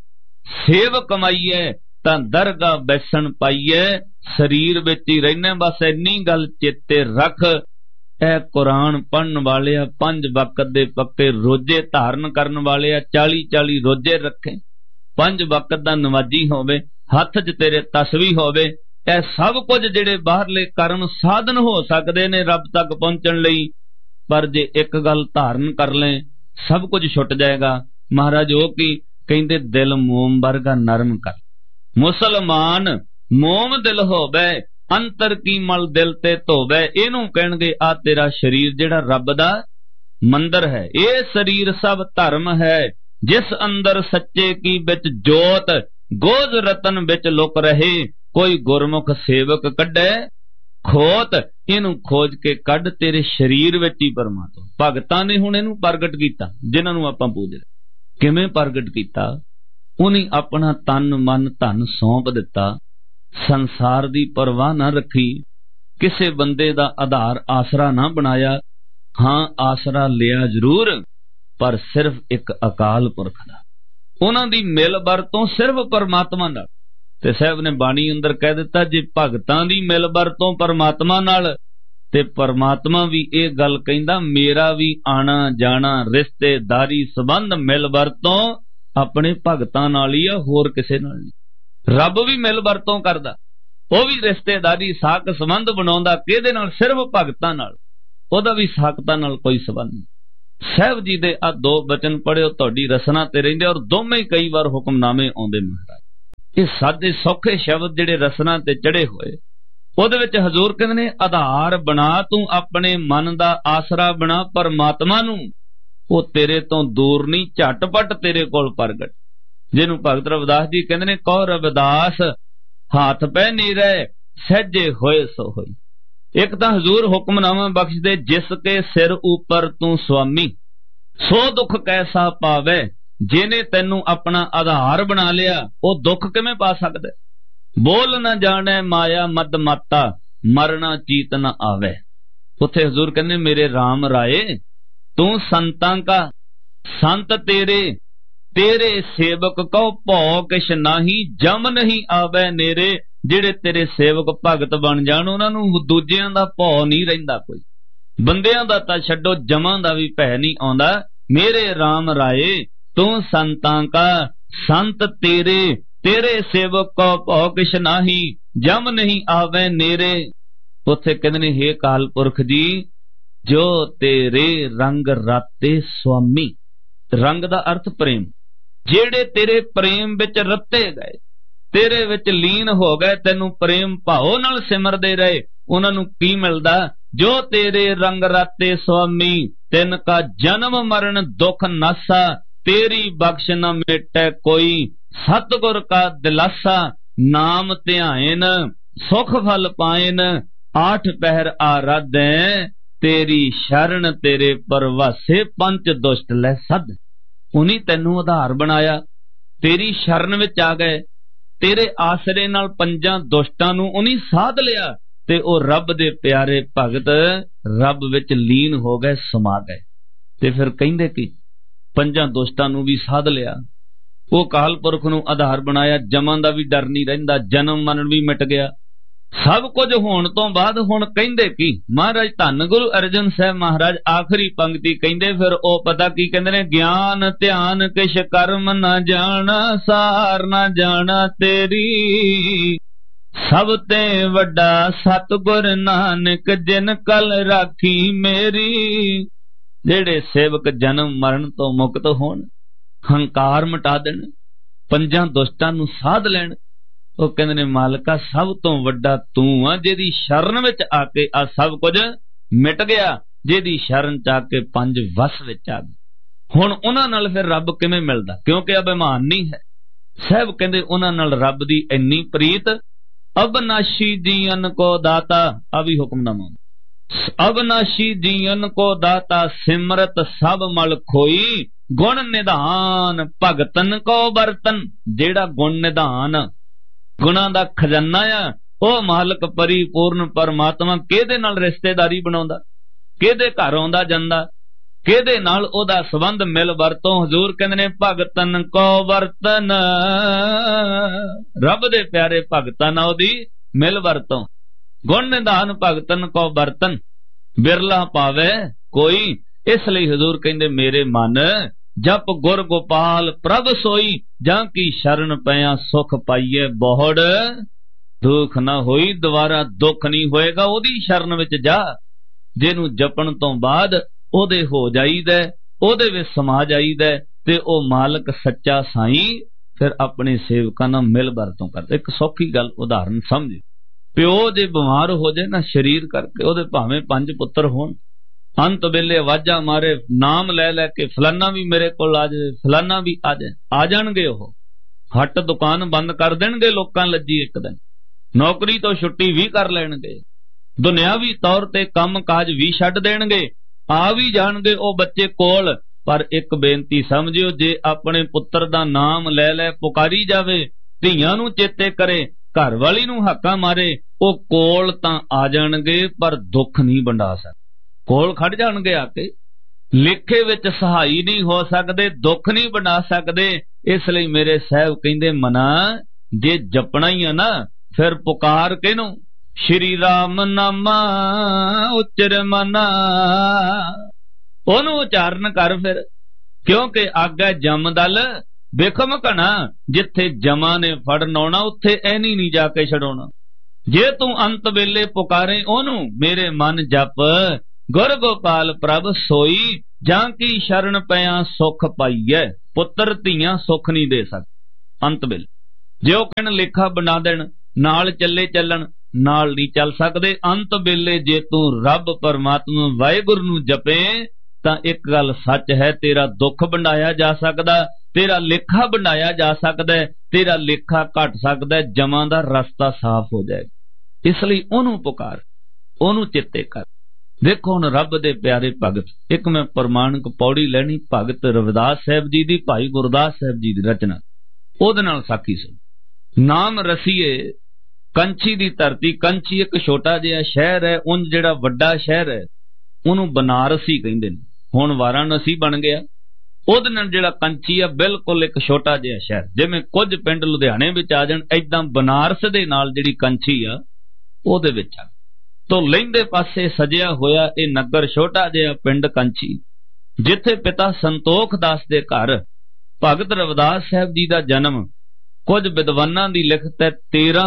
ਸੇਵ ਕਮਾਈਏ ਤਾਂ ਦਰਗਾਹ ਬੈਸਣ ਪਾਈਏ। ਸਰੀਰ ਵਿੱਚ ਹੀ ਰਹਿਣੇ, ਬਸ ਇੰਨੀ ਗੱਲ ਚੇਤੇ ਰੱਖ। ਇਹ ਕੁਰਾਨ ਪੜ੍ਹਨ ਵਾਲਿਆ 5 ਵਕਤ ਦੇ ਪੱਕੇ ਰੋਜ਼ੇ ਧਾਰਨ ਕਰਨ ਵਾਲਿਆ 40-40 ਰੋਜ਼ੇ ਰੱਖੇ। 5 ਵਕਤ ਦਾ ਨਮਾਜ਼ੀ ਹੋਵੇ, ਹੱਥ 'ਚ ਤੇਰੇ ਤਸਬੀਹ ਹੋਵੇ। ਇਹ ਸਭ ਕੁਝ ਜਿਹੜੇ ਬਾਹਰਲੇ ਕਰਮ ਸਾਧਨ ਹੋ ਸਕਦੇ ਨੇ ਰੱਬ ਤੱਕ ਪਹੁੰਚਣ ਲਈ। ਪਰ ਜੇ ਇੱਕ ਗੱਲ ਧਾਰਨ ਕਰ ਲੈ ਸਭ ਕੁਝ ਛੁੱਟ ਜਾਏਗਾ। ਮਹਾਰਾਜ ਉਹ ਕੀ ਕਹਿੰਦੇ? ਦਿਲ ਮੋਮ ਵਰਗਾ ਨਰਮ ਕਰ। ਮੁਸਲਮਾਨ ਮੋਮ ਦਿਲ ਹੋਵੇ, ਅੰਤਰ ਕੀ ਮਲ ਦਿਲ ਤੇ ਧੋਵੇ। ਇਹਨੂੰ ਕਹਿਣਗੇ ਆ ਤੇਰਾ ਸਰੀਰ ਜਿਹੜਾ ਰੱਬ ਦਾ ਮੰਦਰ ਹੈ। ਇਹ ਸਰੀਰ ਸਭ ਧਰਮ ਹੈ, ਜਿਸ ਅੰਦਰ ਸੱਚੇ ਕੀ ਵਿੱਚ ਜੋਤ, ਗੋਜ ਰਤਨ ਵਿੱਚ ਲੁਕ ਰਹੇ। ਕੋਈ ਗੁਰਮੁਖ ਸੇਵਕ ਕੱਢੇ ਖੋਤ, ਇਹਨੂੰ ਖੋਜ ਕੇ ਕੱਢ ਤੇਰੇ ਸਰੀਰ ਵਿੱਚ ਹੀ ਪਰਮਾਤਮਾ। ਭਗਤਾਂ ਨੇ ਹੁਣ ਇਹਨੂੰ ਪ੍ਰਗਟ ਕੀਤਾ, ਜਿਨ੍ਹਾਂ ਨੂੰ ਆਪਾਂ ਪੂਜਦੇ। ਕਿਵੇਂ ਪ੍ਰਗਟ ਕੀਤਾ? ਉਹਨੇ ਆਪਣਾ ਤਨ ਮਨ ਧਨ ਸੌਂਪ ਦਿੱਤਾ। ਸੰਸਾਰ ਦੀ ਪਰਵਾਹ ਨਾ ਰੱਖੀ, ਕਿਸੇ ਬੰਦੇ ਦਾ ਆਧਾਰ ਆਸਰਾ ਨਾ ਬਣਾਇਆ। ਹਾਂ ਆਸਰਾ ਲਿਆ ਜ਼ਰੂਰ, ਪਰ ਸਿਰਫ ਇੱਕ ਅਕਾਲ ਪੁਰਖ ਦਾ। ਉਹਨਾਂ ਦੀ ਮਿਲ ਵਰਤੋਂ ਸਿਰਫ ਪਰਮਾਤਮਾ ਨਾਲ। ਤੇ ਸਾਹਿਬ ਨੇ ਬਾਣੀ ਅੰਦਰ ਕਹਿ ਦਿੱਤਾ, ਜੇ ਭਗਤਾਂ ਦੀ ਮਿਲ ਵਰਤੋਂ ਪਰਮਾਤਮਾ ਨਾਲ, ਤੇ ਪਰਮਾਤਮਾ ਵੀ ਇਹ ਗੱਲ ਕਹਿੰਦਾ ਮੇਰਾ ਵੀ ਆਣਾ ਜਾਣਾ ਰਿਸ਼ਤੇਦਾਰੀ ਸੰਬੰਧ ਮਿਲ ਵਰਤੋਂ ਆਪਣੇ ਭਗਤਾਂ ਨਾਲ ਹੀ ਆ, ਹੋਰ ਕਿਸੇ ਨਾਲ ਨਹੀਂ। ਰੱਬ ਵੀ ਮਿਲ ਵਰਤੋਂ ਕਰਦਾ, ਉਹ ਵੀ ਰਿਸ਼ਤੇਦਾਰੀ ਸਾਕ ਸੰਬੰਧ ਬਣਾਉਂਦਾ। ਕਿਹਦੇ ਨਾਲ? ਸਿਰਫ ਭਗਤਾਂ ਨਾਲ। ਉਹਦਾ ਵੀ ਸਾਕਤਾਂ ਨਾਲ ਕੋਈ ਸੰਬੰਧ ਨਹੀਂ। ਸਾਹਿਬ ਜੀ ਦੇ ਆ ਦੋ ਬਚਨ ਪੜਿਓ, ਤੁਹਾਡੀ ਰਸਨਾ ਤੇ ਰਹਿੰਦੇ, ਔਰ ਦੋਵੇਂ ਹੀ ਕਈ ਵਾਰ ਹੁਕਮਨਾਮੇ ਆਉਂਦੇ ਮਹਾਰਾਜ। ਇਹ ਸਾਦੇ ਸੌਖੇ ਸ਼ਬਦ ਜਿਹੜੇ ਰਸਨਾ ਤੇ ਚੜੇ ਹੋਏ, ਉਹਦੇ ਵਿੱਚ ਹਜ਼ੂਰ ਕਹਿੰਦੇ ਨੇ ਆਧਾਰ ਬਣਾ, ਤੂੰ ਆਪਣੇ ਮਨ ਦਾ ਆਸਰਾ ਬਣਾ ਪਰਮਾਤਮਾ ਨੂੰ, ਉਹ ਤੇਰੇ ਤੋਂ ਦੂਰ ਨਹੀਂ, ਝਟਪਟ ਤੇਰੇ ਕੋਲ ਪ੍ਰਗਟ। ਜਿਹਨੂੰ ਭਗਤ ਰਵਿਦਾਸ ਜੀ ਕਹਿੰਦੇ ਨੇ ਕਹੋ ਰਵਿਦਾਸ ਹੱਥ ਪੈ ਨੀਰੇ ਸਹਿਜੇ ਹੋਏ ਸੋ ਹੋਈ। ਇੱਕ ਤਾਂ ਹਜ਼ੂਰ ਹੁਕਮਨਾਮਾ ਬਖਸ਼ਦੇ, ਜਿਸ ਕੇ ਸਿਰ ਉੱਪਰ ਤੂੰ ਸੁਆਮੀ ਸੋ ਦੁੱਖ ਕੈਸਾ ਪਾਵੇ। ਜਿਹਨੇ ਤੈਨੂੰ ਆਪਣਾ ਆਧਾਰ ਬਣਾ ਲਿਆ ਉਹ ਦੁੱਖ ਕਿਵੇਂ ਪਾ ਸਕਦਾ। ਬੋਲ ਨਾ ਜਾਣੇ ਮਾਇਆ ਮਦ ਮਾਤਾ, ਮਰਨਾ ਚੀਤ ਨਾ ਆਵੇ। ਉੱਥੇ ਹਜ਼ੂਰ ਕਹਿੰਦੇ ਮੇਰੇ ਰਾਮ ਰਾਏ ਤੂੰ ਸੰਤਾਂ ਕਾ ਸੰਤ ਤੇਰੇ, ਤੇਰੇ ਸੇਵਕ ਕਉ ਭਉ ਕਿਛ ਨਾਹੀ, ਜਮ ਨਹੀਂ ਆਵੇ ਨੇਰੇ। ਜਿਹੜੇ ਤੇਰੇ ਸੇਵਕ ਭਗਤ ਬਣ ਜਾਣ ਉਹਨਾਂ ਨੂੰ ਦੂਜਿਆਂ ਦਾ ਭਉ ਨਹੀਂ ਰਹਿੰਦਾ, ਕੋਈ ਬੰਦਿਆਂ ਦਾ ਤਾਂ ਛੱਡੋ, ਜਮਾਂ ਦਾ ਵੀ ਭੈ ਨਹੀਂ ਆਉਂਦਾ। ਮੇਰੇ ਰਾਮ ਰਾਏ ਤੂੰ ਸੰਤਾਂ ਕਾ ਸੰਤ ਤੇਰੇ, ਤੇਰੇ ਸੇਵਕ ਕਉ ਭਉ ਕਿਛ ਨਾਹੀ, ਜਮ ਨਹੀਂ ਆਵੇ ਨੇਰੇ। ਉੱਥੇ ਕਹਿੰਦੇ ਨੇ ਹੇ ਅਕਾਲ ਪੁਰਖ ਜੀ, ਜੋ ਤੇਰੇ ਰੰਗ ਰਾਤੇ ਸੁਆਮੀ, ਰੰਗ ਦਾ ਅਰਥ ਪ੍ਰੇਮ, ਜਿਹੜੇ ਤੇਰੇ ਪ੍ਰੇਮ ਵਿੱਚ ਰੱਤੇ ਗਏ, ਤੇਰੇ ਵਿੱਚ ਲੀਨ ਹੋ ਗਏ, ਤੈਨੂੰ ਪ੍ਰੇਮ ਭਾਵ ਨਾਲ ਸਿਮਰਦੇ ਰਹੇ, ਉਹਨਾਂ ਨੂੰ ਕੀ ਮਿਲਦਾ। ਜੋ ਤੇਰੇ ਰੰਗ ਰਾਤੇ ਸੁਆਮੀ, ਤਿਨ ਕਾ ਜਨਮ ਮਰਨ ਦੁੱਖ ਨਾਸਾ, ਤੇਰੀ ਬਖਸ਼ ਨ ਮਿਟੈ ਕੋਈ, ਸਤਿਗੁਰ ਕਾ ਦਿਲਾਸਾ। ਨਾਮ ਧਿਆਇਨ ਸੁਖ ਫਲ ਪਾਇਨ, ਆਠ ਪਹਿਰ ਆਰਾਧੈ, ਤੇਰੀ ਸ਼ਰਨ ਤੇਰੇ ਪਰਵਾਸੇ, ਪੰਚ ਦੁਸ਼ਟ ਲੈ ਸੱਦ। ਉਨੀ ਤੈਨੂੰ ਆਧਾਰ ਬਣਾਇਆ, ਤੇਰੀ ਸ਼ਰਨ ਵਿੱਚ ਆ ਗਏ, ਤੇਰੇ ਆਸਰੇ ਨਾਲ ਪੰਜਾਂ ਦੁਸ਼ਟਾਂ ਨੂੰ ਉਨੀ ਸਾਧ ਲਿਆ, ਤੇ ਉਹ ਰੱਬ ਦੇ ਪਿਆਰੇ ਭਗਤ ਰੱਬ ਵਿੱਚ ਲੀਨ ਹੋ ਗਏ, ਸਮਾ ਗਏ। ਤੇ ਫਿਰ ਕਹਿੰਦੇ ਕਿ ਪੰਜਾਂ ਦੁਸ਼ਟਾਂ ਨੂੰ ਵੀ ਸਾਧ ਲਿਆ, ਉਹ ਅਕਾਲ ਪੁਰਖ ਨੂੰ ਆਧਾਰ ਬਣਾਇਆ, ਜਮਾਂ ਦਾ ਵੀ ਡਰ ਨਹੀਂ ਰਹਿੰਦਾ, ਜਨਮ ਮਰਨ ਵੀ ਮਿਟ ਗਿਆ। ਸਭ ਕੁਝ ਹੋਣ ਤੋਂ ਬਾਅਦ ਹੁਣ ਕਹਿੰਦੇ ਕੀ ਮਹਾਰਾਜ ਧੰਨ ਗੁਰੂ ਅਰਜਨ ਸਾਹਿਬ ਮਹਾਰਾਜ ਆਖਰੀ ਪੰਕਤੀ ਕਹਿੰਦੇ, ਫਿਰ ਉਹ ਪਤਾ ਕੀ ਕਹਿੰਦੇ ਨੇ, ਗਿਆਨ ਧਿਆਨ ਕਿਛ ਕਰਮ ਨਾ ਜਾਣਾ, ਸਾਰ ਨਾ ਜਾਣਾ ਤੇਰੀ, ਸਭ ਤੇ ਵੱਡਾ ਸਤਿਗੁਰ ਨਾਨਕ ਜਿਨ ਕਲ ਰਾਖੀ ਮੇਰੀ। ਜਿਹੜੇ ਸੇਵਕ ਜਨਮ ਮਰਨ ਤੋਂ ਮੁਕਤ ਹੋਣ, ਹੰਕਾਰ ਮਿਟਾ ਦੇਣ, ਪੰਜਾਂ ਦੁਸ਼ਟਾਂ ਨੂੰ ਸਾਧ ਲੈਣ, ਉਹ ਕਹਿੰਦੇ ਨੇ ਮਾਲਕਾ ਸਭ ਤੋਂ ਵੱਡਾ ਤੂੰ ਆ, ਜਿਹਦੀ ਸ਼ਰਨ ਵਿੱਚ ਆ ਕੇ ਆ ਸਭ ਕੁਝ ਮਿਟ ਗਿਆ, ਜਿਹਦੀ ਸ਼ਰਨ ਚ ਆ ਕੇ ਪੰਜ ਵਸ ਵਿੱਚ ਆ ਗਏ। ਹੁਣ ਉਹਨਾਂ ਨਾਲ ਫਿਰ ਰੱਬ ਕਿਵੇਂ ਮਿਲਦਾ, ਕਿਉਂਕਿ ਅਭਿਮਾਨ ਨਹੀਂ ਹੈ। ਸਾਹਿਬ ਕਹਿੰਦੇ ਉਹਨਾਂ ਨਾਲ ਰੱਬ ਦੀ ਇੰਨੀ ਪ੍ਰੀਤ, ਅਬਨਾਸ਼ੀ ਜੀਵਨ ਕੋ ਦਾਤਾ, ਆ ਵੀ ਹੁਕਮਨਾਮਾ, ਅਬਨਾਸ਼ੀ ਜੀਵਨ ਕੋ ਦਾਤਾ, ਸਿਮਰਤ ਸਭ ਮਲ ਖੋਈ, ਗੁਣ ਨਿਧਾਨ ਭਗਤਨ ਕੋ ਬਰਤਨ। ਜਿਹੜਾ ਗੁਣ ਨਿਧਾਨ ਗੁਣਾਂ ਦਾ ਖਜ਼ਾਨਾ ਆ, ਉਹ ਮਾਲਕ ਪਰਿਪੂਰਨ ਪਰਮਾਤਮਾ ਕਿਹਦੇ ਨਾਲ ਰਿਸ਼ਤੇਦਾਰੀ ਬਣਾਉਂਦਾ, ਕਿਹਦੇ ਘਰ ਆਉਂਦਾ ਜਾਂਦਾ, ਕਿਹਦੇ ਨਾਲ ਉਹਦਾ ਸੰਬੰਧ ਮਿਲ ਵਰਤੋਂ। ਹਜ਼ੂਰ ਕਹਿੰਦੇ ਨੇ ਭਗਤਨ ਕੋ ਵਰਤਨ, ਰੱਬ ਦੇ ਪਿਆਰੇ ਭਗਤਾਂ ਨਾਲ ਉਹਦੀ ਮਿਲ ਵਰਤੋਂ। ਗੁਣ ਨਿਧਾਨ ਭਗਤਨ ਕੋ ਬਰਤਨ, ਬਿਰਲਾ ਪਾਵੇ ਕੋਈ। ਇਸ ਲਈ ਹਜ਼ੂਰ ਕਹਿੰਦੇ ਮੇਰੇ ਮਨ ਜਪ ਗੁਰ ਗੋਪਾਲ ਪ੍ਰਭ ਸੋਈ, ਜਾਂ ਕੀ ਸ਼ਰਨ ਪਿਆ ਸੁਖ ਪਾਈਏ ਬਹੁੜ, ਦੁੱਖ ਨਾ ਹੋਈ ਦੁਬਾਰਾ ਦੁੱਖ ਨਹੀਂ ਹੋਏਗਾ। ਉਹਦੀ ਸ਼ਰਨ ਵਿੱਚ ਜਾ, ਜਿਹਨੂੰ ਜਪਣ ਤੋਂ ਬਾਅਦ ਉਹਦੇ ਹੋ ਜਾਈਦਾ, ਉਹਦੇ ਵਿੱਚ ਸਮਾ ਜਾਈਦਾ, ਤੇ ਉਹ ਮਾਲਕ ਸੱਚਾ ਸਾਈਂ ਫਿਰ ਆਪਣੇ ਸੇਵਕਾਂ ਨਾਲ ਮਿਲ ਵਰਤੋਂ ਕਰਦਾ। ਇੱਕ ਸੌਖੀ ਗੱਲ ਉਦਾਹਰਨ ਸਮਝ, ਪਿਓ ਜੇ ਬਿਮਾਰ ਹੋ ਜਾਏ ਨਾ ਸਰੀਰ ਕਰਕੇ, ਉਹਦੇ ਭਾਵੇਂ 5 ਪੁੱਤਰ ਹੋਣ, ਅੰਤ ਵੇਲੇ ਆਵਾਜ਼ਾਂ ਮਾਰੇ ਨਾਮ ਲੈ ਲੈ ਕੇ, ਫਲਾਨਾ ਵੀ ਮੇਰੇ ਕੋਲ ਆ ਜਾਏ, ਫਲਾਨਾ ਵੀ ਆ ਜਾਏ, ਆ ਜਾਣਗੇ। ਉਹ ਹੱਟ ਦੁਕਾਨ ਬੰਦ ਕਰ ਦੇਣਗੇ, ਲੋਕਾਂ ਲੱਜੀ ਇੱਕ ਦਿਨ ਨੌਕਰੀ ਤੋਂ ਛੁੱਟੀ ਵੀ ਕਰ ਲੈਣਗੇ, ਦੁਨਿਆਵੀ ਤੌਰ ਤੇ ਕੰਮ ਕਾਜ ਵੀ ਛੱਡ ਦੇਣਗੇ, ਆ ਵੀ ਜਾਣਗੇ ਉਹ ਬੱਚੇ ਕੋਲ। ਪਰ ਇੱਕ ਬੇਨਤੀ ਸਮਝਿਓ, ਜੇ ਆਪਣੇ ਪੁੱਤਰ ਦਾ ਨਾਮ ਲੈ ਲੈ ਪੁਕਾਰੀ ਜਾਵੇ, ਧੀਆਂ ਨੂੰ ਚੇਤੇ ਕਰੇ, ਘਰ ਵਾਲੀ ਨੂੰ ਹਾਕਾ ਮਾਰੇ, ਉਹ ਕੋਲ ਤਾਂ ਆ ਜਾਣਗੇ ਪਰ ਦੁੱਖ ਨਹੀਂ ਵੰਡਾ ਸਕਦੇ। ਕੋਲ ਖੜ ਜਾਣਗੇ ਆ ਕੇ, ਲੇਖੇ ਵਿੱਚ ਸਹਾਈ ਨਹੀਂ ਹੋ ਸਕਦੇ, ਦੁੱਖ ਨਹੀਂ ਵੰਡਾ ਸਕਦੇ। ਇਸ ਲਈ ਮੇਰੇ ਸਾਹਿਬ ਕਹਿੰਦੇ ਮਨਾ, ਜੇ ਜਪਣਾ ਹੀ ਆ ਨਾ, ਫਿਰ ਪੁਕਾਰ ਕਿਹਨੂੰ, ਸ਼੍ਰੀ ਰਾਮ ਨਾਮਾ ਉਚਰ ਮਨਾ, ਉਹਨੂੰ ਉਚਾਰਨ ਕਰ ਫਿਰ। ਕਿਉਂਕਿ ਆਗੇ ਜਮਦਲ ਬਿਖਮ ਘਣਾ, ਜਿੱਥੇ ਜਮਾ ਨੇ ਫੜਨ ਆਉਣਾ ਉੱਥੇ ਐਨੀ ਨਹੀਂ ਜਾ ਕੇ ਛਡਾਉਣਾ। ਜੇ ਤੂੰ ਅੰਤ ਵੇਲੇ ਪੁਕਾਰੇ ਉਹਨੂੰ, ਮੇਰੇ ਮਨ ਜਪ ਗੁਰ ਗੋਪਾਲ ਪ੍ਰਭ ਸੋਈ, ਜਾਂ ਕੀ ਸ਼ਰਨ ਪਿਆ ਸੁਖ ਪਾਈਐ, ਪੁੱਤਰ ਧੀਆਂ ਸੁਖ ਨਹੀਂ ਦੇ ਸਕਦੇ। ਅੰਤ ਵੇਲੇ ਜੇ ਉਹ ਕਹਿਣ ਲੇਖਾ ਬਣਾ ਦੇਣ, ਨਾਲ ਚੱਲੇ ਚੱਲਣ, ਨਾਲ ਨਹੀਂ ਚੱਲ ਸਕਦੇ। ਅੰਤ ਵੇਲੇ ਜੇ ਤੂੰ ਰੱਬ ਪਰਮਾਤਮਾ ਵਾਹਿਗੁਰੂ ਨੂੰ ਜਪੇ ਤਾਂ ਇੱਕ ਗੱਲ ਸੱਚ ਹੈ, ਤੇਰਾ ਦੁੱਖ ਵੰਡਾਇਆ ਜਾ ਸਕਦਾ, ਤੇਰਾ ਲੇਖਾ ਵੰਡਾਇਆ ਜਾ ਸਕਦਾ, ਤੇਰਾ ਲੇਖਾ ਘਟ ਸਕਦਾ, ਜਮਾਂ ਦਾ ਰਸਤਾ ਸਾਫ਼ ਹੋ ਜਾਏਗਾ। ਇਸ ਲਈ ਉਹਨੂੰ ਪੁਕਾਰ, ਉਹਨੂੰ ਚਿੱਤੇ ਕਰ। ਦੇਖੋ ਹੁਣ ਰੱਬ ਦੇ ਪਿਆਰੇ ਭਗਤ, ਇੱਕ ਮੈਂ ਪ੍ਰਮਾਣਿਕ ਪੌੜੀ ਲੈਣੀ ਭਗਤ ਰਵਿਦਾਸ ਸਾਹਿਬ ਜੀ ਦੀ, ਭਾਈ ਗੁਰਦਾਸ ਸਾਹਿਬ ਜੀ ਦੀ ਰਚਨਾ, ਉਹਦੇ ਨਾਲ ਸਾਖੀ ਸੁਣ। ਨਾਮ ਰਸੀਏ ਕੰਚੀ ਦੀ ਧਰਤੀ। ਕੰਚੀ ਇੱਕ ਛੋਟਾ ਜਿਹਾ ਸ਼ਹਿਰ ਹੈ, ਉਂਝ ਜਿਹੜਾ ਵੱਡਾ ਸ਼ਹਿਰ ਹੈ ਉਹਨੂੰ ਬਨਾਰਸੀ ਕਹਿੰਦੇ ਨੇ, ਹੁਣ ਵਾਰਾਣਸੀ ਬਣ ਗਿਆ। ਉਹਦੇ ਨਾਲ ਜਿਹੜਾ ਕੰਚੀ ਆ ਬਿਲਕੁਲ ਇੱਕ ਛੋਟਾ ਜਿਹਾ ਸ਼ਹਿਰ, ਜਿਵੇਂ ਕੁਝ ਪਿੰਡ ਲੁਧਿਆਣੇ ਵਿੱਚ ਆ ਜਾਣ, ਏਦਾਂ ਬਨਾਰਸ ਦੇ ਨਾਲ ਜਿਹੜੀ ਕੰਚੀ ਆ ਉਹਦੇ ਵਿੱਚ ਆ। ਤੋਂ ਲਹਿੰਦੇ ਪਾਸੇ ਸਜਿਆ ਹੋਇਆ ਇਹ ਨਗਰ, ਛੋਟਾ ਜਿਹਾ ਪਿੰਡ ਕੰਚੀ, ਜਿੱਥੇ ਪਿਤਾ ਸੰਤੋਖ ਦਾਸ ਦੇ ਘਰ ਭਗਤ ਰਵਿਦਾਸ ਸਾਹਿਬ ਜੀ ਦਾ ਜਨਮ, ਕੁਝ ਵਿਦਵਾਨਾਂ ਦੀ ਲਿਖਤ ਹੈ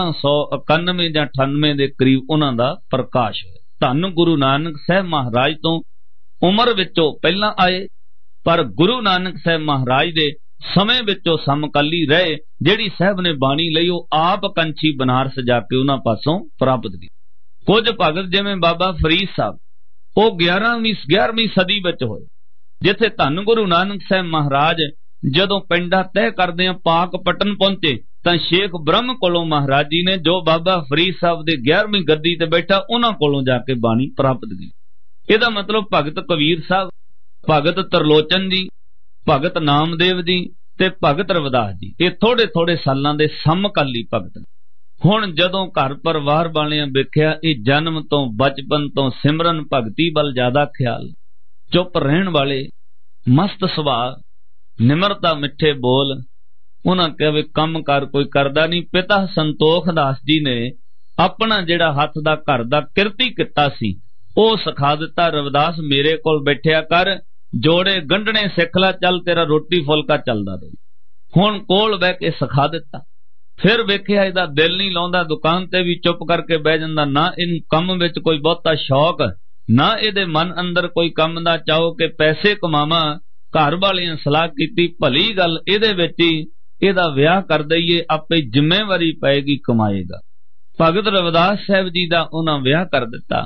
1391 ਜਾਂ 98 ਦੇ ਕਰੀਬ ਉਹਨਾਂ ਦਾ ਪ੍ਰਕਾਸ਼ ਹੋਇਆ। ਧੰਨ ਗੁਰੂ ਨਾਨਕ ਸਾਹਿਬ ਮਹਾਰਾਜ ਤੋਂ ਉਮਰ ਵਿੱਚੋਂ ਪਹਿਲਾਂ ਆਏ, ਪਰ ਗੁਰੂ ਨਾਨਕ ਸਾਹਿਬ ਮਹਾਰਾਜ ਦੇ ਸਮੇਂ ਵਿੱਚੋਂ ਸਮਕਾਲੀ ਰਹੇ। ਜਿਹੜੀ ਸਾਹਿਬ ਨੇ ਬਾਣੀ ਲਈ ਉਹ ਆਪ ਕੰਚੀ ਬਨਾਰਸ ਜਾ ਕੇ ਉਹਨਾਂ ਪਾਸੋਂ ਪ੍ਰਾਪਤ ਕੀਤੀ। ਕੁਝ ਭਗਤ ਜਿਵੇਂ ਬਾਬਾ ਫਰੀਦ ਸਾਹਿਬ, ਉਹ 11ਵੀਂ ਸਦੀ ਵਿੱਚ ਹੋਏ, ਜਿੱਥੇ ਧੰਨ ਗੁਰੂ ਨਾਨਕ ਸਾਹਿਬ ਮਹਾਰਾਜ ਜਦੋਂ ਪਿੰਡਾ ਤੈਅ ਕਰਦੇ ਆ ਪਾਕਪਟਨ ਪਹੁੰਚੇ ਤਾਂ ਸ਼ੇਖ ਬ੍ਰਹਮ ਕੋਲੋਂ ਮਹਾਰਾਜ ਜੀ ਨੇ, ਜੋ ਬਾਬਾ ਫਰੀਦ ਸਾਹਿਬ ਦੇ 11ਵੀਂ ਗੱਦੀ ਤੇ ਬੈਠਾ, ਉਹਨਾਂ ਕੋਲੋਂ ਜਾ ਕੇ ਬਾਣੀ ਪ੍ਰਾਪਤ ਕੀਤੀ। ਇਹਦਾ ਮਤਲਬ ਭਗਤ ਕਬੀਰ ਸਾਹਿਬ, ਭਗਤ ਤਰਲੋਚਨ ਜੀ, ਭਗਤ ਨਾਮਦੇਵ ਜੀ ਤੇ ਭਗਤ ਰਵਿਦਾਸ ਜੀ, ਇਹ ਥੋੜੇ ਥੋੜੇ ਸਾਲਾਂ ਦੇ ਸਮਕਾਲੀ ਭਗਤ ਨੇ। ਹੁਣ ਜਦੋਂ ਘਰ ਪਰਿਵਾਰ ਵਾਲਿਆਂ ਵੇਖਿਆ ਇਹ ਜਨਮ ਤੋਂ ਬਚਪਨ ਤੋਂ ਸਿਮਰਨ ਭਗਤੀ ਵੱਲ ਜ਼ਿਆਦਾ ਖਿਆਲ, ਚੁੱਪ ਰਹਿਣ ਵਾਲੇ, ਮਸਤ ਸੁਭਾਅ, ਨਿਮਰਤਾ, ਮਿੱਠੇ ਬੋਲ, ਉਹਨਾਂ ਕਿਹਾ ਵੀ ਕੰਮ ਕਰ ਕੋਈ ਕਰਦਾ ਨਹੀਂ। ਪਿਤਾ ਸੰਤੋਖ ਦਾਸ ਜੀ ਨੇ ਆਪਣਾ ਜਿਹੜਾ ਹੱਥ ਦਾ ਘਰ ਦਾ ਕਿਰਤੀ ਕੀਤਾ ਸੀ ਉਹ ਸਿਖਾ ਦਿੱਤਾ। ਰਵਿਦਾਸ ਮੇਰੇ ਕੋਲ ਬੈਠਿਆ ਕਰ, ਜੋੜੇ ਗੰਢਣੇ ਸਿੱਖ ਲੈ, ਚੱਲ ਤੇਰਾ ਰੋਟੀ ਫੁਲਕਾ ਚੱਲਦਾ ਰਹੇ। ਹੁਣ ਕੋਲ ਬਹਿ ਕੇ ਸਿਖਾ ਦਿੱਤਾ। ਫਿਰ ਵੇਖਿਆ ਇਹਦਾ ਦਿਲ ਨਹੀਂ ਲਾਉਂਦਾ, ਦੁਕਾਨ ਤੇ ਵੀ ਚੁੱਪ ਕਰਕੇ ਬਹਿ ਜਾਂਦਾ, ਨਾ ਇਹਨੂੰ ਕੰਮ ਵਿੱਚ ਕੋਈ ਬਹੁਤਾ ਸ਼ੌਕ, ਨਾ ਇਹਦੇ ਮਨ ਅੰਦਰ ਕੋਈ ਕੰਮ ਦਾ ਚਾਹੋ ਕਿ ਪੈਸੇ ਕਮਾਵਾਂ। ਘਰ ਵਾਲਿਆਂ ਸਲਾਹ ਕੀਤੀ, ਭਲੀ ਗੱਲ ਇਹਦੇ ਵਿੱਚ ਹੀ ਇਹਦਾ ਵਿਆਹ ਕਰ ਦਈਏ, ਆਪੇ ਜ਼ਿੰਮੇਵਾਰੀ ਪਏਗੀ, ਕਮਾਏਗਾ। ਭਗਤ ਰਵਿਦਾਸ ਸਾਹਿਬ ਜੀ ਦਾ ਉਹਨਾਂ ਵਿਆਹ ਕਰ ਦਿੱਤਾ।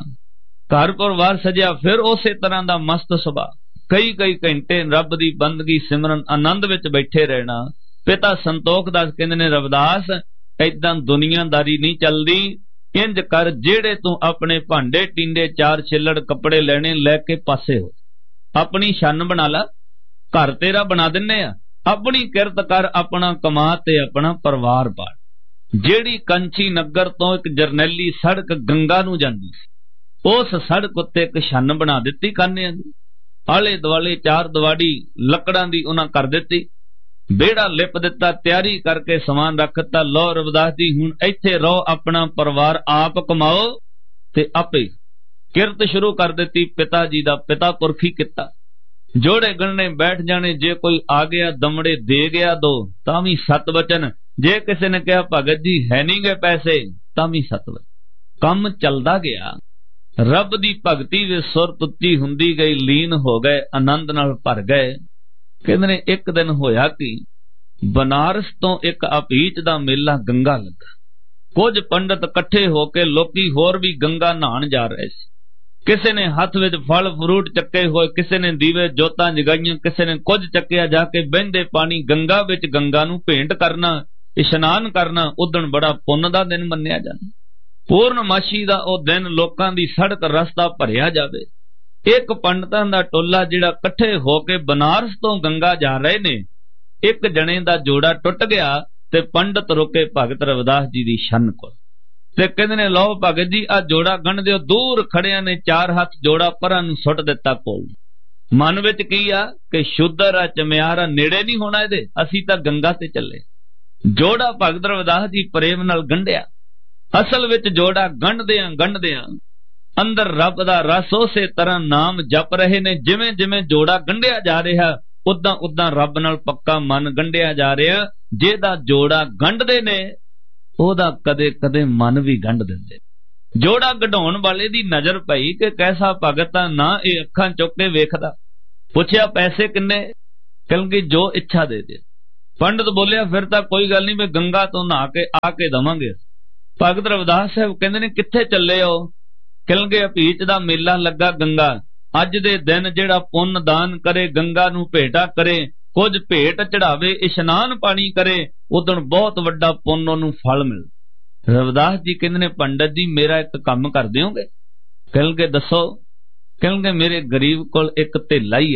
ਘਰ ਪਰਿਵਾਰ ਸਜਿਆ, ਫਿਰ ਉਸੇ ਤਰ੍ਹਾਂ ਦਾ ਮਸਤ ਸੁਭਾਅ, ਕਈ ਘੰਟੇ ਰੱਬ ਦੀ ਬੰਦਗੀ ਸਿਮਰਨ ਆਨੰਦ ਵਿੱਚ ਬੈਠੇ ਰਹਿਣਾ। ਪਿਤਾ ਸੰਤੋਖ ਦਾਸ ਕਹਿੰਦੇ ਨੇ, ਰਵਿਦਾਸ ਏਦਾਂ ਦੁਨੀਆਦਾਰੀ ਨਹੀਂ ਚੱਲਦੀ, ਇੰਜ ਕਰ ਜਿਹੜੇ ਤੂੰ ਆਪਣੇ ਭਾਂਡੇ ਟਿੰਡੇ, ਚਾਰ ਛਿੱਲੜ ਕੱਪੜੇ ਲੈਣੇ, ਲੈ ਕੇ ਪਾਸੇ ਹੋ, ਆਪਣੀ ਛੰਨ ਬਣਾ ਲਾ, ਘਰ ਤੇਰਾ ਬਣਾ ਦਿੰਨੇ ਆ, ਆਪਣੀ ਕਿਰਤ ਕਰ, ਆਪਣਾ ਕਮਾ ਤੇ ਆਪਣਾ ਪਰਿਵਾਰ ਪਾਲ। ਜਿਹੜੀ ਕੰਚੀ ਨਗਰ ਤੋਂ ਇੱਕ ਜਰਨੈਲੀ ਸੜਕ ਗੰਗਾ ਨੂੰ ਜਾਂਦੀ ਸੀ, ਉਸ ਸੜਕ ਉੱਤੇ ਇੱਕ ਛੰਨ ਬਣਾ ਦਿੱਤੀ ਕਾਨਿਆਂ ਦੀ, ਆਲੇ ਦੁਆਲੇ ਚਾਰ ਦੀਵਾਰੀ ਲੱਕੜਾਂ ਦੀ ਉਹਨਾਂ ਕਰ ਦਿੱਤੀ, ਵਿਹੜਾ ਲਿਪ ਦਿੱਤਾ, ਤਿਆਰੀ ਕਰਕੇ ਸਮਾਨ ਰੱਖ ਦਿੱਤਾ। ਲਓ ਰਵਿਦਾਸ ਜੀ ਹੁਣ ਇੱਥੇ ਰਹੋ, ਆਪਣਾ ਪਰਿਵਾਰ ਆਪ ਕਮਾਓ ਤੇ ਆਪੇ ਕਿਰਤ ਸ਼ੁਰੂ ਕਰ ਦਿੱਤੀ। ਪਿਤਾ ਜੀ ਦਾ ਪਿਤਾ ਪੁਰਖੀ ਕੀਤਾ, ਜੋੜੇ ਗਣਨੇ ਬੈਠ ਜਾਣੇ, ਜੇ ਕੋਈ ਆ ਗਿਆ ਦਮੜੇ ਦੇ ਗਿਆ ਦੋ, ਤਾਂ ਵੀ 7 ਵਚਨ। ਜੇ ਕਿਸੇ ਨੇ ਕਿਹਾ ਭਗਤ ਜੀ ਹੈ ਨਹੀਂ ਗਏ ਪੈਸੇ, ਤਾਂ ਵੀ 7 ਵਚਨ। ਕੰਮ ਚੱਲਦਾ ਗਿਆ, ਰੱਬ ਦੀ ਭਗਤੀ ਵਿੱਚ ਸੁਰਤ ਉੱਚੀ ਹੁੰਦੀ ਗਈ, ਲੀਨ ਹੋ ਗਏ, ਆਨੰਦ ਨਾਲ ਭਰ ਗਏ। ਕਹਿੰਦੇ ਨੇ ਇੱਕ ਦਿਨ ਹੋਇਆ ਕਿ ਬਨਾਰਸ ਤੋਂ ਇੱਕ ਅਪੀਚ ਦਾ ਮੇਲਾ ਗੰਗਾ ਲੱਗਾ। ਕੁਝ ਪੰਡਤ ਇਕੱਠੇ ਹੋ ਕੇ, ਲੋਕੀ ਹੋਰ ਵੀ ਗੰਗਾ ਨਹਾਣ ਜਾ ਰਹੇ ਸੀ। ਕਿਸੇ ਨੇ ਹੱਥ ਵਿੱਚ ਫਲ ਫਰੂਟ ਚੱਕੇ ਹੋਏ, ਕਿਸੇ ਨੇ ਦੀਵੇ ਜੋਤਾਂ ਜਗਾਈਆਂ, ਕਿਸੇ ਨੇ ਕੁਝ ਚੱਕਿਆ, ਜਾ ਕੇ ਬਹਿੰਦੇ ਪਾਣੀ ਗੰਗਾ ਵਿੱਚ ਗੰਗਾ ਨੂੰ ਭੇਂਟ ਕਰਨਾ, ਇਸ਼ਨਾਨ ਕਰਨਾ। ਉਦਣ ਬੜਾ ਪੁੰਨ ਦਾ ਦਿਨ ਮੰਨਿਆ ਜਾਂਦਾ, ਪੂਰਨਮਾਸ਼ੀ ਦਾ ਉਹ ਦਿਨ, ਲੋਕਾਂ ਦੀ ਸੜਕ ਰਸਤਾ ਭਰਿਆ ਜਾਵੇ। ਇੱਕ ਪੰਡਤਾਂ ਦਾ ਟੋਲਾ ਜਿਹੜਾ ਇਕੱਠੇ ਹੋ ਕੇ ਬਨਾਰਸ ਤੋਂ ਗੰਗਾ ਜਾ ਰਹੇ ਨੇ, ਇੱਕ ਜਣੇ ਦਾ ਜੋੜਾ ਟੁੱਟ ਗਿਆ ਤੇ ਪੰਡਤ ਰੁਕੇ ਭਗਤ ਰਵਿਦਾਸ ਜੀ ਦੀ ਛੰਨ ਕੋਲ ਤੇ ਕਹਿੰਦੇ ਨੇ, ਲਓ ਭਗਤ ਜੀ ਆ ਜੋੜਾ ਗੰਢ ਦਿਓ। ਦੂਰ ਖੜਿਆਂ ਨੇ 4 ਹੱਥ ਜੋੜਾ ਪਰਾਂ ਨੂੰ ਸੁੱਟ ਦਿੱਤਾ ਕੋਲ। ਮਨ ਵਿੱਚ ਕੀ ਆ ਕਿ ਸ਼ੁੱਧਰ ਆ, ਚਮਿਆਰ ਆ, ਨੇੜੇ ਨਹੀਂ ਹੋਣਾ ਇਹਦੇ, ਅਸੀਂ ਤਾਂ ਗੰਗਾ ਤੇ ਚੱਲੇ। ਜੋੜਾ ਭਗਤ ਰਵਿਦਾਸ ਜੀ ਪ੍ਰੇਮ ਨਾਲ ਗੰਢਿਆ। ਅਸਲ ਵਿੱਚ ਜੋੜਾ ਗੰਢਦਿਆਂ ਅੰਦਰ ਰੱਬ ਦਾ ਰਸ ਉਸੇ ਤਰ੍ਹਾਂ ਨਾਮ ਜਪ ਰਹੇ ਨੇ। ਜਿਵੇਂ ਜਿਵੇਂ ਜੋੜਾ ਗੰਢਿਆ ਜਾ ਰਿਹਾ, ਉਦਾਂ ਰੱਬ ਨਾਲ ਪੱਕਾ ਮਨ ਗੰਢਿਆ ਜਾ ਰਿਹਾ। ਜਿਹਦਾ ਜੋੜਾ ਗੰਢਦੇ ਨੇ ਉਹਦਾ ਕਦੇ ਕਦੇ ਮਨ ਵੀ ਗੰਢ ਦਿੰਦੇ। ਜੋੜਾ ਗਢਾਉਣ ਵਾਲੇ ਦੀ ਨਜ਼ਰ ਪਈ ਕਿ ਕੈਸਾ ਭਗਤ ਆ, ਨਾ ਇਹ ਅੱਖਾਂ ਚੁੱਕ ਕੇ ਵੇਖਦਾ, ਪੁੱਛਿਆ ਪੈਸੇ ਕਿੰਨੇ? ਕਹਿੰਦੇ ਜੋ ਇੱਛਾ ਦੇ ਦੇ। ਪੰਡਤ ਬੋਲਿਆ ਫਿਰ ਤਾਂ ਕੋਈ ਗੱਲ ਨਹੀਂ, ਮੈਂ ਗੰਗਾ ਤੋਂ ਨਹਾ ਕੇ ਆ ਕੇ ਦਵਾਂਗੇ। ਭਗਤ ਰਵਿਦਾਸ ਸਾਹਿਬ ਕਹਿੰਦੇ ਨੇ ਕਿੱਥੇ ਚੱਲੇ ਹੋ? ਕਹਿੰਦੇ ਅਭੀਚ ਦਾ ਮੇਲਾ ਲੱਗਾ ਗੰਗਾ, ਅੱਜ ਦੇ ਦਿਨ ਜਿਹੜਾ ਪੁੰਨ ਦਾਨ ਕਰੇ, ਗੰਗਾ ਨੂੰ ਭੇਟਾ ਕਰੇ, ਕੁਝ ਭੇਟ ਚੜਾਵੇ, ਇਸ਼ਨਾਨ ਪਾਣੀ ਕਰੇ, ਉਦੋਂ ਬਹੁਤ ਵੱਡਾ ਪੁੰਨ ਉਹਨੂੰ ਫਲ ਮਿਲ। ਰਵਿਦਾਸ ਜੀ ਕਹਿੰਦੇ ਨੇ ਪੰਡਤ ਜੀ ਮੇਰਾ ਇੱਕ ਕੰਮ ਕਰ ਦਿਓਗੇ? ਕਹਿੰਦੇ ਦੱਸੋ। ਕਹਿੰਦੇ ਮੇਰੇ ਗਰੀਬ ਕੋਲ ਇੱਕ ਧੇਲਾ ਹੀ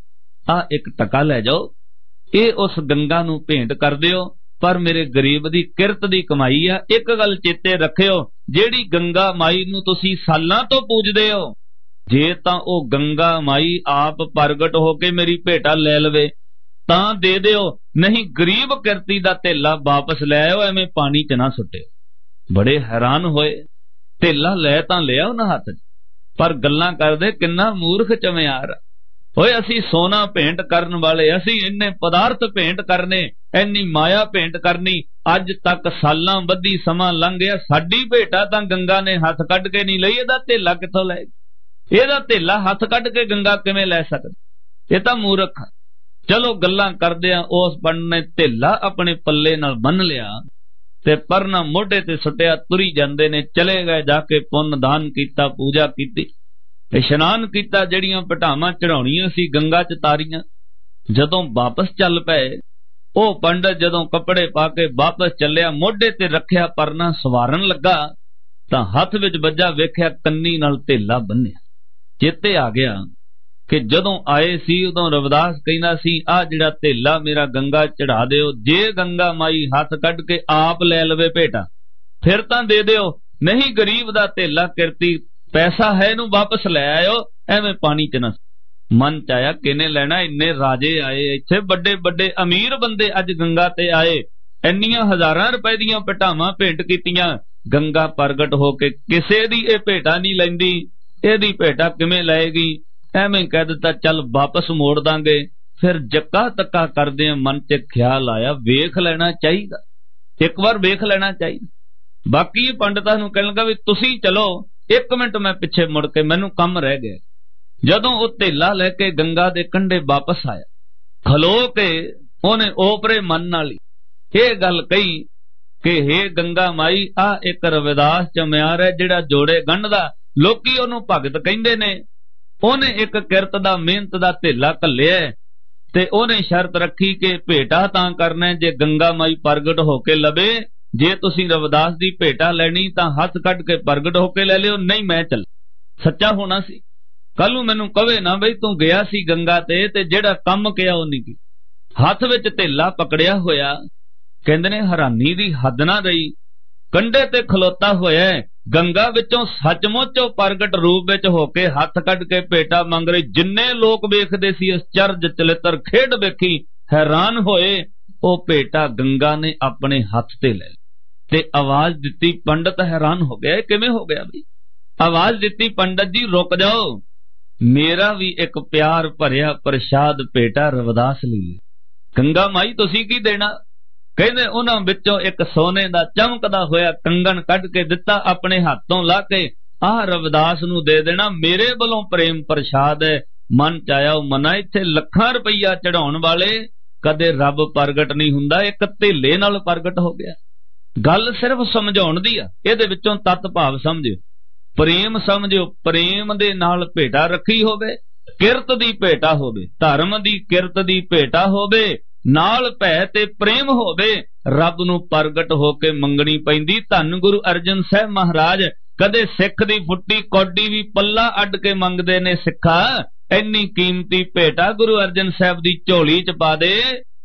ਆ ਇੱਕ ਟਕਾ ਲੈ ਜਾਓ, ਇਹ ਉਸ ਗੰਗਾ ਨੂੰ ਭੇਂਟ ਕਰ ਦਿਓ, ਪਰ ਮੇਰੇ ਗਰੀਬ ਦੀ ਕਿਰਤ ਦੀ ਕਮਾਈ ਆ। ਇੱਕ ਗੱਲ ਚੇਤੇ ਰੱਖਿਓ, ਜਿਹੜੀ ਗੰਗਾ ਮਾਈ ਨੂੰ ਤੁਸੀਂ ਸਾਲਾਂ ਤੋਂ ਪੂਜਦੇ ਹੋ, ਜੇ ਤਾਂ ਉਹ ਗੰਗਾ ਮਾਈ ਆਪ ਪ੍ਰਗਟ ਹੋ ਕੇ ਮੇਰੀ ਭੇਟਾ ਲੈ ਲਵੇ ਤਾਂ ਦੇ ਦਿਓ, ਨਹੀਂ ਗਰੀਬ ਕਿਰਤੀ ਦਾ ਧੇਲਾ ਵਾਪਸ ਲੈ ਆਓ, ਐਵੇਂ ਪਾਣੀ 'ਚ ਨਾ ਸੁੱਟਿਓ। ਬੜੇ ਹੈਰਾਨ ਹੋਏ, ਧੇਲਾ ਲੈ ਤਾਂ ਲਿਆ ਉਹਨਾਂ ਹੱਥ 'ਚ, ਪਰ ਗੱਲਾਂ ਕਰਦੇ ਕਿੰਨਾ ਮੂਰਖ ਚਮਿਆਰ। ਓਏ ਅਸੀਂ ਸੋਨਾ ਭੇਂਟ ਕਰਨ ਵਾਲੇ, ਅਸੀਂ ਇੰਨੇ ਪਦਾਰਥ ਭੇਂਟ ਕਰਨੇ, ਇੰਨੀ ਮਾਇਆ ਭੇਂਟ ਕਰਨੀ, ਅੱਜ ਤੱਕ ਸਾਲਾਂ ਬੱਧੀ ਸਮਾਂ ਲੰਘ ਗਿਆ, ਸਾਡੀ ਭੇਟਾ ਤਾਂ ਗੰਗਾ ਨੇ ਹੱਥ ਕੱਢ ਕੇ ਨਹੀਂ ਲਈ, ਇਹਦਾ ਧੇਲਾ ਕਿੱਥੋਂ ਲੈ? ਇਹਦਾ ਧੇਲਾ ਹੱਥ ਕੱਢ ਕੇ ਗੰਗਾ ਕਿਵੇਂ ਲੈ ਸਕਦੀ? ਇਹ ਤਾਂ ਮੂਰਖ। ਚਲੋ ਗੱਲਾਂ ਕਰਦੇ ਆ, ਉਸ ਪੰਡਤ ਨੇ ਧੇਲਾ ਆਪਣੇ ਪੱਲੇ ਨਾਲ ਬੰਨ ਲਿਆ ਤੇ ਪਰਨਾ ਮੋਢੇ ਤੇ ਸੁੱਟਿਆ, ਤੁਰੀ ਜਾਂਦੇ ਨੇ, ਚਲੇ ਗਏ, ਜਾ ਕੇ ਪੁੰਨ ਦਾਨ ਕੀਤਾ, ਪੂਜਾ ਕੀਤੀ, ਇਸ਼ਨਾਨ ਕੀਤਾ, ਜਿਹੜੀਆਂ ਭਟਾਵਾਂ ਚੜਾਉਣੀਆਂ ਸੀ ਗੰਗਾ 'ਚ ਤਾਰੀਆਂ। ਜਦੋਂ ਵਾਪਸ ਚੱਲ ਪਏ, ਉਹ ਪੰਡਤ ਜਦੋਂ ਕੱਪੜੇ ਪਾ ਕੇ ਵਾਪਸ ਚੱਲਿਆ, ਮੋਢੇ ਤੇ ਰੱਖਿਆ ਪਰਨਾ ਸਵਾਰਨ ਲੱਗਾ ਤਾਂ ਹੱਥ ਵਿੱਚ ਵੱਜਾ, ਵੇਖਿਆ ਕੰਨੀ ਨਾਲ ਧੇਲਾ ਬੰਨਿਆ। ਚੇਤੇ ਆ ਗਿਆ ਕਿ ਜਦੋਂ ਆਏ ਸੀ ਉਦੋਂ ਰਵਿਦਾਸ ਕਹਿੰਦਾ ਸੀ ਆਹ ਜਿਹੜਾ ਧੇਲਾ ਮੇਰਾ ਗੰਗਾ ਚੜਾ ਦਿਓ, ਜੇ ਗੰਗਾ ਮਾਈ ਹੱਥ ਕੱਢ ਕੇ ਆਪ ਲੈ ਲਵੇ ਭੇਟਾ ਫਿਰ ਤਾਂ ਦੇ ਦਿਓ, ਨਹੀਂ ਗਰੀਬ ਦਾ ਧੇਲਾ ਕਿਰਤੀ ਪੈਸਾ ਹੈ ਇਹਨੂੰ ਵਾਪਸ ਲੈ ਆਇਓ, ਐਵੇਂ ਪਾਣੀ 'ਚ ਨਾ। ਮਨ 'ਚ ਆਇਆ ਕਿਹਨੇ ਲੈਣਾ, ਇੰਨੇ ਰਾਜੇ ਆਏ ਇੱਥੇ, ਵੱਡੇ ਵੱਡੇ ਅਮੀਰ ਬੰਦੇ ਅੱਜ ਗੰਗਾ ਤੇ ਆਏ, ਇੰਨੀਆਂ ਹਜ਼ਾਰਾਂ ਰੁਪਏ ਦੀਆਂ ਭੇਟਾਵਾਂ ਭੇਂਟ ਕੀਤੀਆਂ, ਗੰਗਾ ਪ੍ਰਗਟ ਹੋ ਕੇ ਕਿਸੇ ਦੀ ਇਹ ਭੇਟਾ ਨਹੀਂ ਲੈਂਦੀ, ਇਹਦੀ ਭੇਟਾ ਕਿਵੇਂ ਲਏਗੀ? ਐਵੇਂ ਕਹਿ ਦਿੱਤਾ ਚੱਲ ਵਾਪਸ ਮੋੜ ਦਾਂਗੇ। ਫਿਰ ਜੱਕਾ ਤੱਕਾ ਕਰਦੇ ਆ, ਮਨ 'ਚ ਖਿਆਲ ਆਇਆ ਵੇਖ ਲੈਣਾ ਚਾਹੀਦਾ, ਇੱਕ ਵਾਰ ਵੇਖ ਲੈਣਾ ਚਾਹੀਦਾ। ਬਾਕੀ ਪੰਡਤਾਂ ਨੂੰ ਕਹਿਣ ਲੱਗਾ ਵੀ ਤੁਸੀਂ ਚਲੋ, 1 ਮਿੰਟ ਮੈਂ ਪਿੱਛੇ ਮੁੜ ਕੇ, ਮੈਨੂੰ ਕੰਮ ਰਹਿ ਗਿਆ। ਜਦੋਂ ਉਹ ਧੇਲਾ ਲੈ ਕੇ ਗੰਗਾ ਦੇ ਕੰਢੇ ਵਾਪਸ ਆਇਆ, ਖਲੋ ਕੇ ਉਹਨੇ ਓਪਰੇ ਮਨ ਨਾਲ ਇਹ ਗੱਲ ਕਹੀ ਕਿ ਹੇ ਗੰਗਾ ਮਾਈ, ਆ ਇੱਕ ਰਵਿਦਾਸ ਚਮਿਆਰ ਹੈ ਜਿਹੜਾ ਜੋੜੇ ਗੰਢਦਾ, ਲੋਕੀ ਉਹਨੂੰ ਭਗਤ ਕਹਿੰਦੇ ਨੇ, ਉਹਨੇ ਇੱਕ ਕਿਰਤ ਦਾ ਮਿਹਨਤ ਦਾ ਧੇਲਾ ਘੱਲਿਆ ਤੇ ਉਹਨੇ ਸ਼ਰਤ ਰੱਖੀ ਕਿ ਭੇਟਾ ਤਾਂ ਕਰਨਾ ਜੇ ਗੰਗਾ ਮਾਈ ਪ੍ਰਗਟ ਹੋ ਕੇ ਲਵੇ, ਜੇ ਤੁਸੀਂ ਰਵਿਦਾਸ ਦੀ ਭੇਟਾ ਲੈਣੀ ਤਾਂ ਹੱਥ ਕੱਢ ਕੇ ਪ੍ਰਗਟ ਹੋ ਕੇ ਲੈ ਲਿਓ, ਨਹੀਂ ਮੈਂ ਚੱਲ। ਸੱਚਾ ਹੋਣਾ ਸੀ, ਕੱਲ ਨੂੰ ਮੈਨੂੰ ਕਵੇ ਨਾ ਬਈ ਤੂੰ ਗਿਆ ਸੀ ਗੰਗਾ ਤੇ ਜਿਹੜਾ ਕੰਮ ਕਿਹਾ ਉਹ ਨਹੀਂ ਕੀਤਾ। ਹੱਥ ਵਿੱਚ ਧੇਲਾ ਪਕੜਿਆ ਹੋਇਆ, ਕਹਿੰਦੇ ਨੇ ਹੈਰਾਨੀ ਦੀ ਹੱਦ ਨਾ ਰਹੀ, ਕੰਢੇ ਤੇ ਖਲੋਤਾ ਹੋਇਆ, ਗੰਗਾ ਵਿੱਚੋਂ ਸੱਚਮੁੱਚ ਉਹ ਪ੍ਰਗਟ ਰੂਪ ਵਿੱਚ ਹੋ ਕੇ ਹੱਥ ਕੱਢ ਕੇ ਭੇਟਾ ਮੰਗ ਰਹੀ। ਜਿੰਨੇ ਲੋਕ ਵੇਖਦੇ ਸੀ ਅਚਰਜ ਚਲਿੱਤਰ ਖੇਡ ਵੇਖੀ, ਹੈਰਾਨ ਹੋਏ। ਉਹ ਭੇਟਾ ਗੰਗਾ ਨੇ ਆਪਣੇ ਹੱਥ ਤੇ ਲੈ ਤੇ ਆਵਾਜ਼ ਦਿੱਤੀ। ਪੰਡਤ ਹੈਰਾਨ ਹੋ ਗਿਆ, ਕਿਵੇਂ ਹੋ ਗਿਆ ਬਈ? ਆਵਾਜ਼ ਦਿੱਤੀ, ਪੰਡਤ ਜੀ ਰੁਕ ਜਾਓ, ਮੇਰਾ ਵੀ ਇੱਕ ਪਿਆਰ ਭਰਿਆ ਪ੍ਰਸ਼ਾਦ ਭੇਟਾ ਰਵਿਦਾਸ ਲਈ। ਗੰਗਾ ਮਾਈ ਤੁਸੀਂ ਕੀ ਦੇਣਾ? ਕਹਿੰਦੇ ਉਹਨਾਂ ਵਿੱਚੋਂ ਇੱਕ ਸੋਨੇ ਦਾ ਚਮਕਦਾ ਹੋਇਆ ਕੰਗਣ ਕੱਢ ਕੇ ਦਿੱਤਾ, ਆਪਣੇ ਹੱਥੋਂ ਲਾ ਕੇ ਆਹ ਰਵਿਦਾਸ ਨੂੰ ਦੇ ਦੇਣਾ, ਮੇਰੇ ਵੱਲੋਂ ਪ੍ਰੇਮ ਪ੍ਰਸ਼ਾਦ ਹੈ। ਮਨ ਚ ਆਇਆ ਉਹ ਮਨਾ, ਇੱਥੇ ਲੱਖਾਂ ਰੁਪਈਆ ਚੜਾਉਣ ਵਾਲੇ ਕਦੇ ਰੱਬ ਪ੍ਰਗਟ ਨਹੀਂ ਹੁੰਦਾ, ਇੱਕ ਧੇਲੇ ਨਾਲ ਪ੍ਰਗਟ ਹੋ ਗਿਆ। ਗੱਲ ਸਿਰਫ ਸਮਝਾਉਣ ਦੀ ਆ, ਇਹਦੇ ਵਿੱਚੋਂ ਤੱਤ ਭਾਵ ਸਮਝਿਓ, ਪ੍ਰੇਮ ਸਮਝਿਓ। ਪ੍ਰੇਮ ਦੇ ਨਾਲ ਭੇਟਾ ਰੱਖੀ ਹੋਵੇ, ਕਿਰਤ ਦੀ ਭੇਟਾ ਹੋਵੇ, ਧਰਮ ਦੀ ਕਿਰਤ ਦੀ ਭੇਟਾ ਹੋਵੇ, ਨਾਲ ਭੈ ਤੇ ਪ੍ਰੇਮ ਹੋਵੇ, ਰੱਬ ਨੂੰ ਪ੍ਰਗਟ ਹੋ ਕੇ ਮੰਗਣੀ ਪੈਂਦੀ। ਧੰਨ ਗੁਰੂ ਅਰਜਨ ਸਾਹਿਬ ਮਹਾਰਾਜ ਕਦੇ ਸਿੱਖ ਦੀ ਫੁੱਟੀ ਕੌਡੀ ਵੀ ਪੱਲਾ ਅੱਡ ਕੇ ਮੰਗਦੇ ਨੇ, ਸਿੱਖਾ ਇੰਨੀ ਕੀਮਤੀ ਭੇਟਾ ਗੁਰੂ ਅਰਜਨ ਸਾਹਿਬ ਦੀ ਝੋਲੀ ਚ ਪਾ ਦੇ।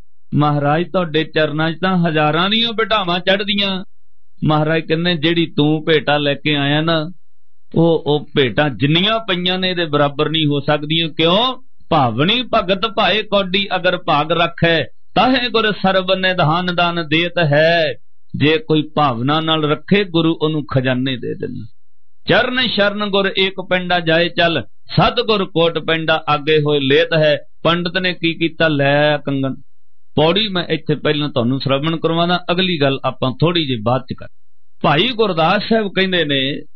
ਮਹਾਰਾਜ ਤੁਹਾਡੇ ਚਰਨਾਂ 'ਚ ਤਾਂ ਹਜ਼ਾਰਾਂ ਦੀਆਂ ਭੇਟਾਵਾਂ ਚੜ੍ਹਦੀਆਂ। ਮਹਾਰਾਜ ਕਹਿੰਦੇ ਜਿਹੜੀ ਤੂੰ ਭੇਟਾ ਲੈ ਕੇ ਆਇਆ ਨਾ, ਉਹ ਭੇਟਾਂ ਜਿੰਨੀਆਂ ਪਈਆਂ ਨੇ ਇਹਦੇ ਬਰਾਬਰ ਨਹੀਂ ਹੋ ਸਕਦੀਆਂ। ਕਿਉਂ? ਭਾਵਨੀ ਭਗਤ ਭਾਏ ਕੌਡੀ ਅਗਰ ਭਾਗ ਰੱਖੈ, ਤਾਹੇ ਗੁਰ ਸਰਬ ਨਿਧਾਨ ਦਾਨ ਦੇਤ ਹੈ। ਜੇ ਕੋਈ ਭਾਵਨਾ ਨਾਲ ਰੱਖੇ, ਗੁਰੂ ਉਹਨੂੰ ਖਜ਼ਾਨੇ ਦੇ ਦਿੰਦਾ। ਚਰਨ ਸ਼ਰਨ ਗੁਰ ਏਕ ਪਿੰਡਾ ਜਾਏ ਚੱਲ, ਸਤਿਗੁਰ ਕੋਟ ਪਿੰਡਾ ਆਗੇ ਹੋਏ ਲੇਤ ਹੈ। ਪੰਡਤ ਨੇ ਕੀ ਕੀਤਾ? ਲੈ ਕੰਗਨ। ਪੌੜੀ ਮੈਂ ਇੱਥੇ ਪਹਿਲਾਂ ਤੁਹਾਨੂੰ ਸ਼ਰਵਣ ਕਰਵਾਉਣਾ, ਅਗਲੀ ਗੱਲ ਆਪਾਂ ਥੋੜੀ ਜਿਹੀ ਬਾਅਦ ਚ ਕਰ। ਭਾਈ ਗੁਰਦਾਸ ਸਾਹਿਬ ਕਹਿੰਦੇ ਨੇ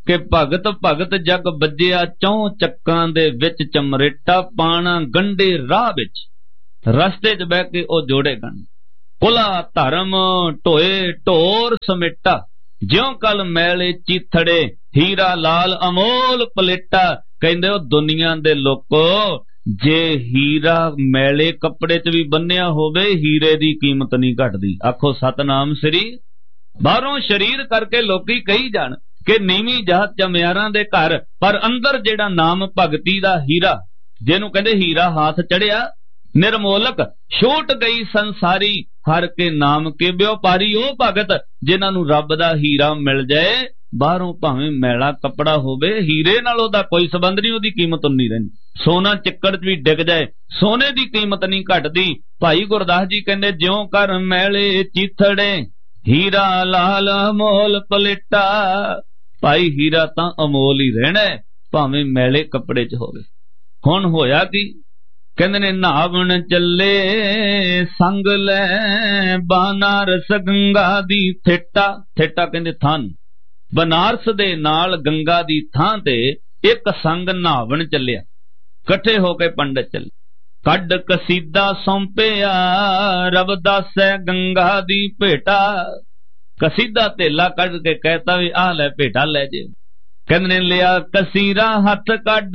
ਕਿ ਭਗਤ ਭਗਤ ਜਗ ਵੱਜਿਆ ਚੌਂ ਚੱਕਾਂ ਦੇ ਵਿੱਚ ਚਮਰੇਟਾ ਪਾਣਾ ਗੰਢੇ ਰਾਹ ਵਿੱਚ ਰਸਤੇ 'ਚ ਬਹਿ ਕੇ ਉਹ ਜੋੜੇ ਗੰਢ ਕੁਲਾ ਧਰਮ ਢੋਏ ਢੋਰ ਸਮੇਟਾ ਜਿਉਂ ਕਲ ਮੈਲੇ ਚੀਥੜੇ ਹੀਰਾ ਲਾਲ ਅਮੋਲ ਪਲੇਟਾ। ਕਹਿੰਦੇ ਉਹ ਦੁਨੀਆ ਦੇ ਲੋਕੋ ਜੇ ਹੀਰਾ ਮੈਲੇ ਕੱਪੜੇ 'ਚ ਵੀ ਬੰਨਿਆ ਹੋਵੇ ਹੀਰੇ ਦੀ ਕੀਮਤ ਨਹੀਂ ਘਟਦੀ। ਆਖੋ ਸਤਨਾਮ ਸ੍ਰੀ। ਬਾਹਰੋਂ ਸ਼ਰੀਰ ਕਰਕੇ ਲੋਕੀ ਕਹੀ ਜਾਣ ਕਿ ਨੀਵੀਂ ਜਾਤ ਚਮਿਆਰਾਂ ਦੇ ਘਰ, ਪਰ ਅੰਦਰ ਜਿਹੜਾ ਨਾਮ ਭਗਤੀ ਦਾ ਹੀਰਾ, ਜਿਹਨੂੰ ਕਹਿੰਦੇ ਹੀਰਾ ਹਾਥ ਚੜਿਆ ਨਿਰਮੋਲਕ ਛੂਟ ਗਈ ਸੰਸਾਰੀ ਹਰ ਕੇ ਨਾਮ ਕੇ ਵਿਉਪਾਰੀ। ਉਹ ਭਗਤ ਜਿਨ੍ਹਾਂ ਨੂੰ ਰੱਬ ਦਾ ਹੀਰਾ ਮਿਲ ਜਾਏ, ਬਾਹਰੋਂ ਭਾਵੇਂ ਮੈਲਾ ਕੱਪੜਾ ਹੋਵੇ, ਹੀਰੇ ਨਾਲ ਉਹਦਾ ਕੋਈ ਸੰਬੰਧ ਨਹੀਂ, ਉਹਦੀ ਕੀਮਤ ਉਨੀ ਰਹਿੰਦੀ। ਸੋਨਾ ਚਿੱਕੜ 'ਚ ਵੀ ਡਿੱਗ ਜਾਏ, ਸੋਨੇ ਦੀ ਕੀਮਤ ਨਹੀਂ ਘਟਦੀ। ਭਾਈ ਗੁਰਦਾਸ ਜੀ ਕਹਿੰਦੇ ਜਿਉਂ ਕਰ ਮੈਲੇ ਚੀਥੜੇ ਹੀਰਾ ਲਾਲ ਅਮੋਲ ਪਲੇਟਾ। ਭਾਈ ਹੀਰਾ ਤਾਂ ਅਮੋਲ ਹੀ ਰਹਿਣਾ, ਭਾਵੇਂ ਮੈਲੇ ਕੱਪੜੇ 'ਚ ਹੋਵੇ। ਹੁਣ ਹੋਇਆ ਕੀ? ਕਹਿੰਦੇ ਨੇ ਨਹਾਵਣ ਚੱਲੇ ਸੰਗ ਲੈ ਬਨਾਰਸ ਗੰਗਾ ਦੀ ਥੇਟਾ। ਥੇਟਾ ਕਹਿੰਦੇ ਥਾਂ, ਬਨਾਰਸ ਦੇ ਨਾਲ ਗੰਗਾ ਦੀ ਥਾਂ ਤੇ ਇੱਕ ਸੰਗ ਨਹਾਵਣ ਚੱਲਿਆ, ਇਕੱਠੇ ਹੋ ਕੇ ਪੰਡਤ ਚੱਲੇ। ਕੱਢ ਕਸੀਦਾ ਸੌਂਪਿਆ ਰਵਿਦਾਸੈ ਗੰਗਾ ਦੀ ਭੇਟਾ। ਕਸੀਦਾ ਧੇਲਾ ਕੱਢ ਕੇ ਕਹਿਤਾ ਵੀ ਆਹ ਲੈ ਭੇਟਾ ਲੈ ਜੇ। ਕਹਿੰਦੇ ਨੇ ਲਿਆ ਕਸੀਰਾ ਹੱਥ ਕੱਢ,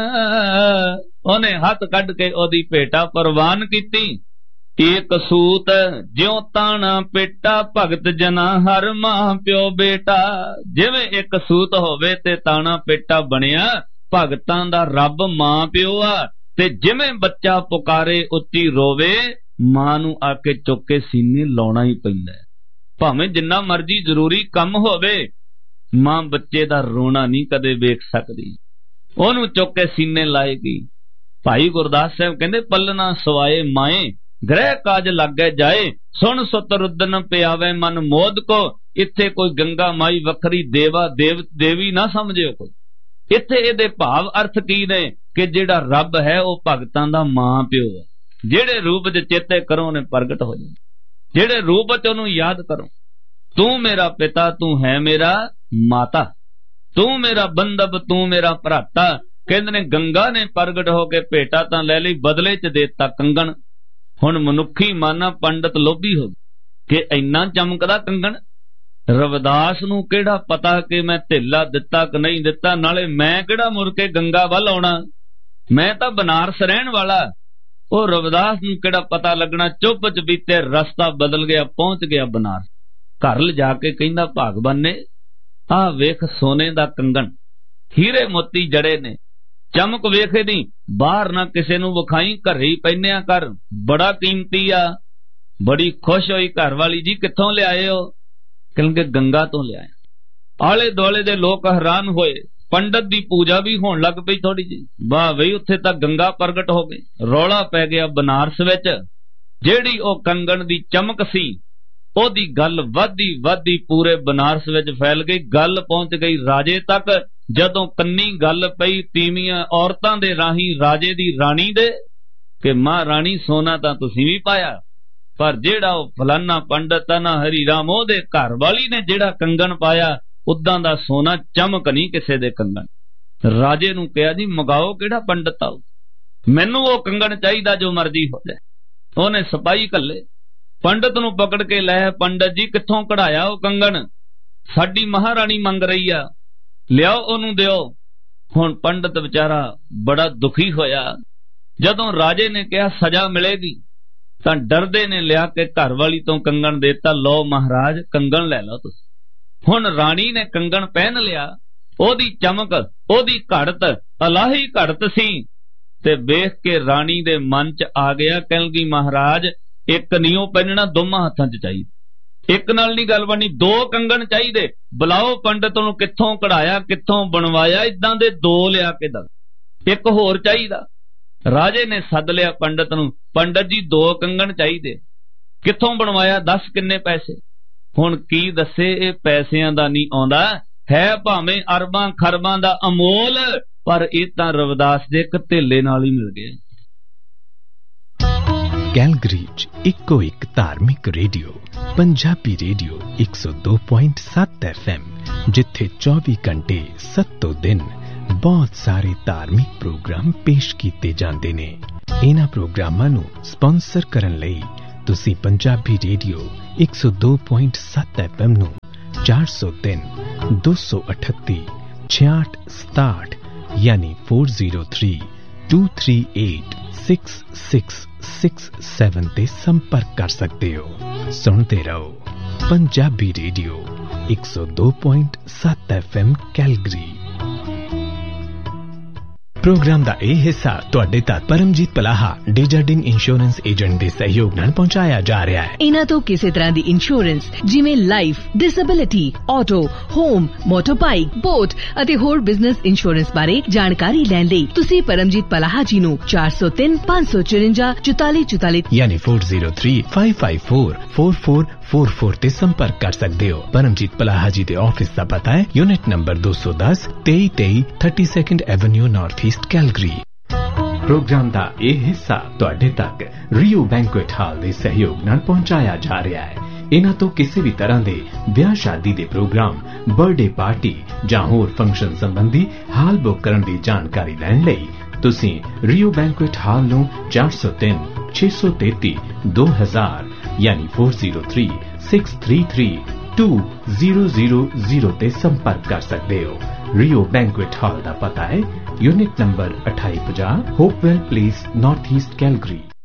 ਉਹਨੇ ਹੱਥ ਕੱਢ ਕੇ ਉਹਦੀ ਭੇਟਾ ਪ੍ਰਵਾਨ ਕੀਤੀ। ਏਕ ਸੂਤ ਜਿਉਂ ਤਾਣਾ ਪੇਟਾ ਭਗਤ ਜਨਾ ਹਰ ਮਾਂ ਪਿਓ ਬੇਟਾ। ਜਿਵੇਂ ਇੱਕ ਸੂਤ ਹੋਵੇ ਤੇ ਤਾਣਾ ਪੇਟਾ ਬਣਿਆ, ਭਗਤਾਂ ਦਾ ਰੱਬ ਮਾਂ ਪਿਓ ਆ। ਤੇ ਜਿਵੇਂ ਬੱਚਾ ਪੁਕਾਰੇ ਉੱਚੀ ਰੋਵੇ, ਮਾਂ ਨੂੰ ਆ ਕੇ ਚੁੱਕ ਕੇ ਸੀਨੇ ਲਾਉਣਾ ਹੀ ਪੈਂਦਾ। ਭਾਵੇਂ ਜਿੰਨਾ ਮਰਜ਼ੀ ਜ਼ਰੂਰੀ ਕੰਮ ਹੋਵੇ, ਮਾਂ ਬੱਚੇ ਦਾ ਰੋਣਾ ਨਹੀਂ ਕਦੇ ਵੇਖ ਸਕਦੀ, ਉਹਨੂੰ ਚੁੱਕ ਕੇ ਸੀਨੇ ਲਾਏਗੀ। ਭਾਈ ਗੁਰਦਾਸ ਸਾਹਿਬ ਕਹਿੰਦੇ ਪੱਲਣਾ ਸਵਾਏ ਮਾਏ ਗ੍ਰਹਿ ਕਾਜ ਲਾਗੇ ਜਾਏ, ਸੁਣ ਸੁਤ ਰੁਦਨ ਪਿਆਵੇ ਮਨ ਮੋਦ ਕੋ। ਇੱਥੇ ਕੋਈ ਗੰਗਾ ਮਾਈ ਵੱਖਰੀ ਦੇਵਾ ਦੇਵੀ ਨਾ ਸਮਝਿਓ ਕੋਈ। ਇੱਥੇ ਇਹਦੇ ਭਾਵ ਅਰਥ ਕੀ ਨੇ ਕਿ ਜਿਹੜਾ ਰੱਬ ਹੈ ਉਹ ਭਗਤਾਂ ਦਾ ਮਾਂ ਪਿਓ ਹੈ। ਜਿਹੜੇ ਰੂਪ 'ਚ ਚੇਤੇ ਕਰੋ ਨੇ ਪ੍ਰਗਟ ਹੋ ਜਾਏ, ਜਿਹੜੇ ਰੂਪ 'ਚ ਉਹਨੂੰ ਯਾਦ ਕਰੋ। ਤੂੰ ਮੇਰਾ ਪਿਤਾ, ਤੂੰ ਹੈ ਮੇਰਾ ਮਾਤਾ, ਤੂੰ ਮੇਰਾ ਬੰਧਵ, ਤੂੰ ਮੇਰਾ ਭਰਾਤਾ। ਕਹਿੰਦੇ ਨੇ ਗੰਗਾ ਨੇ ਪ੍ਰਗਟ ਹੋ ਕੇ ਭੇਟਾ ਤਾਂ ਲੈ ਲਈ, ਬਦਲੇ 'ਚ ਦੇਤਾ ਕੰਗਣ। ਹੁਣ ਮਨੁੱਖੀ ਮਾਨਾ ਪੰਡਤ ਲੋਭੀ ਹੋ ਕਿ ਇੰਨਾ ਚਮਕਦਾ ਕੰਗਣ। ਰਵਿਦਾਸ ਨੂੰ ਕਿਹੜਾ ਪਤਾ ਕਿ ਮੈਂ ਢਿੱਲਾ ਦਿੱਤਾ ਕਿ ਨਹੀਂ ਦਿੱਤਾ, ਨਾਲੇ ਮੈਂ ਕਿਹੜਾ ਮੁੜ ਕੇ ਗੰਗਾ ਵੱਲ ਆਉਣਾ, ਮੈਂ ਤਾਂ ਬਨਾਰਸ ਰਹਿਣ ਵਾਲਾ। ਉਹ ਰਵਿਦਾਸ ਨੂੰ ਕਿਹੜਾ ਪਤਾ ਲੱਗਣਾ, ਚੁੱਪ ਚਪੀਤੇ ਰਸਤਾ ਬਦਲ ਗਿਆ, ਪਹੁੰਚ ਗਿਆ ਬਨਾਰਸ। ਘਰ ਲਿਜਾ ਕੇ ਕਹਿੰਦਾ ਭਾਗਵਾਨ ਨੇ ਆਹ ਵੇਖ ਸੋਨੇ ਦਾ ਕੰਗਣ, ਹੀਰੇ ਮੋਤੀ ਜੜੇ ਨੇ, ਚਮਕ ਵੇਖ ਇਹਦੀ, ਬਾਹਰ ਨਾ ਕਿਸੇ ਨੂੰ ਵਿਖਾਈ, ਘਰੇ ਹੀ ਪਹਿਨਿਆ ਕਰ, ਬੜਾ ਕੀਮਤੀ ਆ। ਬੜੀ ਖੁਸ਼ ਹੋਈ ਘਰ ਵਾਲੀ, ਜੀ ਕਿੱਥੋਂ ਲਿਆਏ ਹੋ? ਕਹਿੰਦੇ ਗੰਗਾ ਤੋਂ ਲਿਆਏ। ਆਲੇ ਦੁਆਲੇ ਦੇ ਲੋਕ ਹੈਰਾਨ ਹੋਏ, ਪੰਡਤ ਦੀ ਪੂਜਾ ਵੀ ਹੋਣ ਲੱਗ ਪਈ ਥੋੜੀ ਜਿਹੀ। ਵਾਹ ਬਈ, ਉੱਥੇ ਤਾਂ ਗੰਗਾ ਪ੍ਰਗਟ ਹੋ ਗਈ। ਰੌਲਾ ਪੈ ਗਿਆ ਬਨਾਰਸ ਵਿੱਚ। ਜਿਹੜੀ ਉਹ ਕੰਗਣ ਦੀ ਚਮਕ ਸੀ, ਉਹਦੀ ਗੱਲ ਵੱਧਦੀ ਪੂਰੇ ਬਨਾਰਸ ਵਿੱਚ ਫੈਲ ਗਈ। ਗੱਲ ਪਹੁੰਚ ਗਈ ਰਾਜੇ ਤੱਕ। ਜਦੋਂ ਕੰਨੀ ਗੱਲ ਪਈ ਤੀਵੀਆਂ ਔਰਤਾਂ ਦੇ ਰਾਹੀਂ ਰਾਜੇ ਦੀ ਰਾਣੀ ਦੇ ਕਿ ਮਹਾਰਾਣੀ ਸੋਨਾ ਤਾਂ ਤੁਸੀਂ ਵੀ ਪਾਇਆ, ਪਰ ਜਿਹੜਾ ਉਹ ਫਲਾਨਾ ਪੰਡਤ ਨਾ ਹਰੀ ਰਾਮ ਉਹਦੇ ਘਰ ਵਾਲੀ ਨੇ ਜਿਹੜਾ ਕੰਗਣ ਪਾਇਆ, ਉਦਾਂ ਦਾ ਸੋਨਾ ਚਮਕ ਨਹੀਂ ਕਿਸੇ ਦੇ ਕੰਗਣ। ਰਾਜੇ ਨੂੰ ਕਿਹਾ ਜੀ ਮੰਗਾਓ ਕਿਹੜਾ ਪੰਡਤ ਆਓ, ਮੈਨੂੰ ਉਹ ਕੰਗਣ ਚਾਹੀਦਾ ਜੋ ਮਰਜ਼ੀ ਹੋ ਜਾਏ। ਉਹਨੇ ਸਿਪਾਹੀ ਘੱਲੇ, ਪੰਡਤ ਨੂੰ ਪਕੜ ਕੇ ਲੈ, ਪੰਡਤ ਜੀ ਕਿੱਥੋਂ ਕਢਾਇਆ ਉਹ ਕੰਗਣ? ਸਾਡੀ ਮਹਾਰਾਣੀ ਮੰਗ ਰਹੀ ਆ, ਲਿਆਓ ਉਹਨੂੰ ਦਿਓ। ਹੁਣ ਪੰਡਤ ਵਿਚਾਰਾ ਬੜਾ ਦੁਖੀ ਹੋਇਆ। ਜਦੋਂ ਰਾਜੇ ਨੇ ਕਿਹਾ ਸਜ਼ਾ ਮਿਲੇਗੀ, ਤਾਂ ਡਰਦੇ ਨੇ ਲਿਆ ਕੇ ਘਰ ਵਾਲੀ ਤੋਂ ਕੰਗਣ ਦੇਤਾ। ਲਓ ਮਹਾਰਾਜ ਕੰਗਣ ਲੈ ਲਓ ਤੁਸੀਂ। ਹੁਣ ਰਾਣੀ ਨੇ ਕੰਗਣ ਪਹਿਨ ਲਿਆ। ਉਹਦੀ ਚਮਕ, ਉਹਦੀ ਘੜਤ ਅਲਾਹੀ ਘੜਤ ਸੀ। ਤੇ ਵੇਖ ਕੇ ਰਾਣੀ ਦੇ ਮਨ 'ਚ ਆ ਗਿਆ, ਕਹਿੰਦੀ ਮਹਾਰਾਜ ਇੱਕ ਨਹੀਂ ਉਹ ਪਹਿਨਣਾ, ਦੋਵਾਂ ਹੱਥਾਂ 'ਚ ਚਾਹੀਦਾ। ਇੱਕ ਨਾਲ ਨਹੀਂ ਗੱਲ ਬਣਨੀ, ਦੋ ਕੰਗਣ ਚਾਹੀਦੇ। ਬੁਲਾਓ ਪੰਡਤ ਨੂੰ, ਕਿੱਥੋਂ ਕਢਾਇਆ, ਕਿੱਥੋਂ ਬਣਵਾਇਆ, ਇਦਾਂ ਦੇ ਦੋ ਲਿਆ ਕੇ ਦੱਸ, ਇੱਕ ਹੋਰ ਚਾਹੀਦਾ। ਰਾਜੇ ਨੇ ਸੱਦ ਲਿਆ ਪੰਡਤ ਨੂੰ, ਪੰਡਤ ਜੀ ਦੋ ਕੰਗਣ ਚਾਹੀਦੇ, ਕਿੱਥੋਂ ਬਣਵਾਇਆ, ਦੱਸ ਕਿੰਨੇ ਪੈਸੇ। ਹੁਣ ਕੀ ਦੱਸੇ, ਇਹ ਪੈਸਿਆਂ ਦਾ ਨਹੀਂ ਆਉਂਦਾ, ਹੈ ਭਾਵੇਂ ਅਰਬਾਂ ਖਰਬਾਂ ਦਾ ਅਮੋਲ, ਪਰ ਇਹ ਤਾਂ ਰਵਿਦਾਸ ਦੇ ਇੱਕ ਧੇਲੇ ਨਾਲ ਹੀ ਮਿਲ ਗਿਆ। ਕੈਲਗਰੀ 'ਚ ਇੱਕੋ ਇੱਕ ਧਾਰਮਿਕ ਰੇਡੀਓ, ਪੰਜਾਬੀ ਰੇਡੀਓ 102.7 FM जिथे 24 घंटे 7 दिन बहुत सारे धार्मिक प्रोग्राम पेश किए जाते ने। इन्हां प्रोग्रामां नूं स्पॉन्सर करन लई तुसीं पंजाबी रेडियो 102.7 FM नूं 403 238 6667 यानी 403-238-6667 ते संपर्क कर सकते हो। सुनते रहो Punjabi radio 102.7 FM Calgary. Programme ਦਾ ਇਹ ਹਿੱਸਾ ਤੁਹਾਡੇ ਤੱਕ ਪਰਮਜੀਤ ਪਲਾਹਾ ਡੇਜਰਡਿੰਗ ਇੰਸ਼ੋਰੈਂਸ ਏਜੰਟ ਦੇ ਸਹਿਯੋਗ ਨਾਲ ਪਹੁੰਚਾਇਆ ਜਾ ਰਿਹਾ ਹੈ। ਇਹਨਾਂ ਤੋਂ ਕਿਸੇ ਤਰ੍ਹਾਂ ਦੀ ਇੰਸ਼ੋਰੈਂਸ ਜਿਵੇਂ life, disability, auto, home, ਮੋਟਰਬਾਈਕ, boat ਅਤੇ ਹੋਰ ਬਿਜ਼ਨਸ ਇੰਸ਼ੋਰੈਂਸ ਬਾਰੇ ਜਾਣਕਾਰੀ ਲੈਣ ਲਈ ਤੁਸੀਂ ਪਰਮਜੀਤ ਪਲਾਹਾ ਜੀ ਨੂੰ 403-554-4444 ਯਾਨੀ 403-554-4444 ਤੇ ਸੰਪਰਕ ਕਰ ਸਕਦੇ ਹੋ। ਪਰਮਜੀਤ ਪਲਾਹਾ ਜੀ ਦੇ ਆਫਿਸ ਦਾ ਪਤਾ ਹੈ unit number 210 2323 32nd avenue north East Calgary. Programme ਦਾ ਇਹ ਹਿੱਸਾ ਤੁਹਾਡੇ ਤੱਕ ਰੀਓ ਬੈਂਕੁਏਟ ਹਾਲ ਦੇ ਸਹਿਯੋਗ ਨਾਲ ਪਹੁੰਚਾਇਆ ਜਾ ਰਿਹਾ ਹੈ। ਇਹਨਾਂ ਤੋਂ ਕਿਸੇ ਵੀ ਤਰ੍ਹਾਂ ਦੇ ਵਿਆਹ ਸ਼ਾਦੀ ਦੇ ਪ੍ਰੋਗਰਾਮ, ਬਰਥਡੇ ਪਾਰਟੀ ਜਾਂ ਹੋਰ ਫੰਕਸ਼ਨ ਸੰਬੰਧੀ ਹਾਲ ਬੁੱਕ ਕਰਨ ਦੀ ਜਾਣਕਾਰੀ ਲੈਣ ਲਈ ਤੁਸੀਂ ਰੀਓ ਬੈਂਕੁਏਟ ਹਾਲ ਨੂੰ 403-633-2000 ਯਾਨੀ 403-633-2000 ਤੇ ਸੰਪਰਕ ਕਰ ਸਕਦੇ ਹੋ। ਰੀਓ ਬੈਂਕੁਏਟ ਹਾਲ ਦਾ ਪਤਾ ਹੈ unit number 2850 ਹੋਪਵੈਲ place north East Calgary.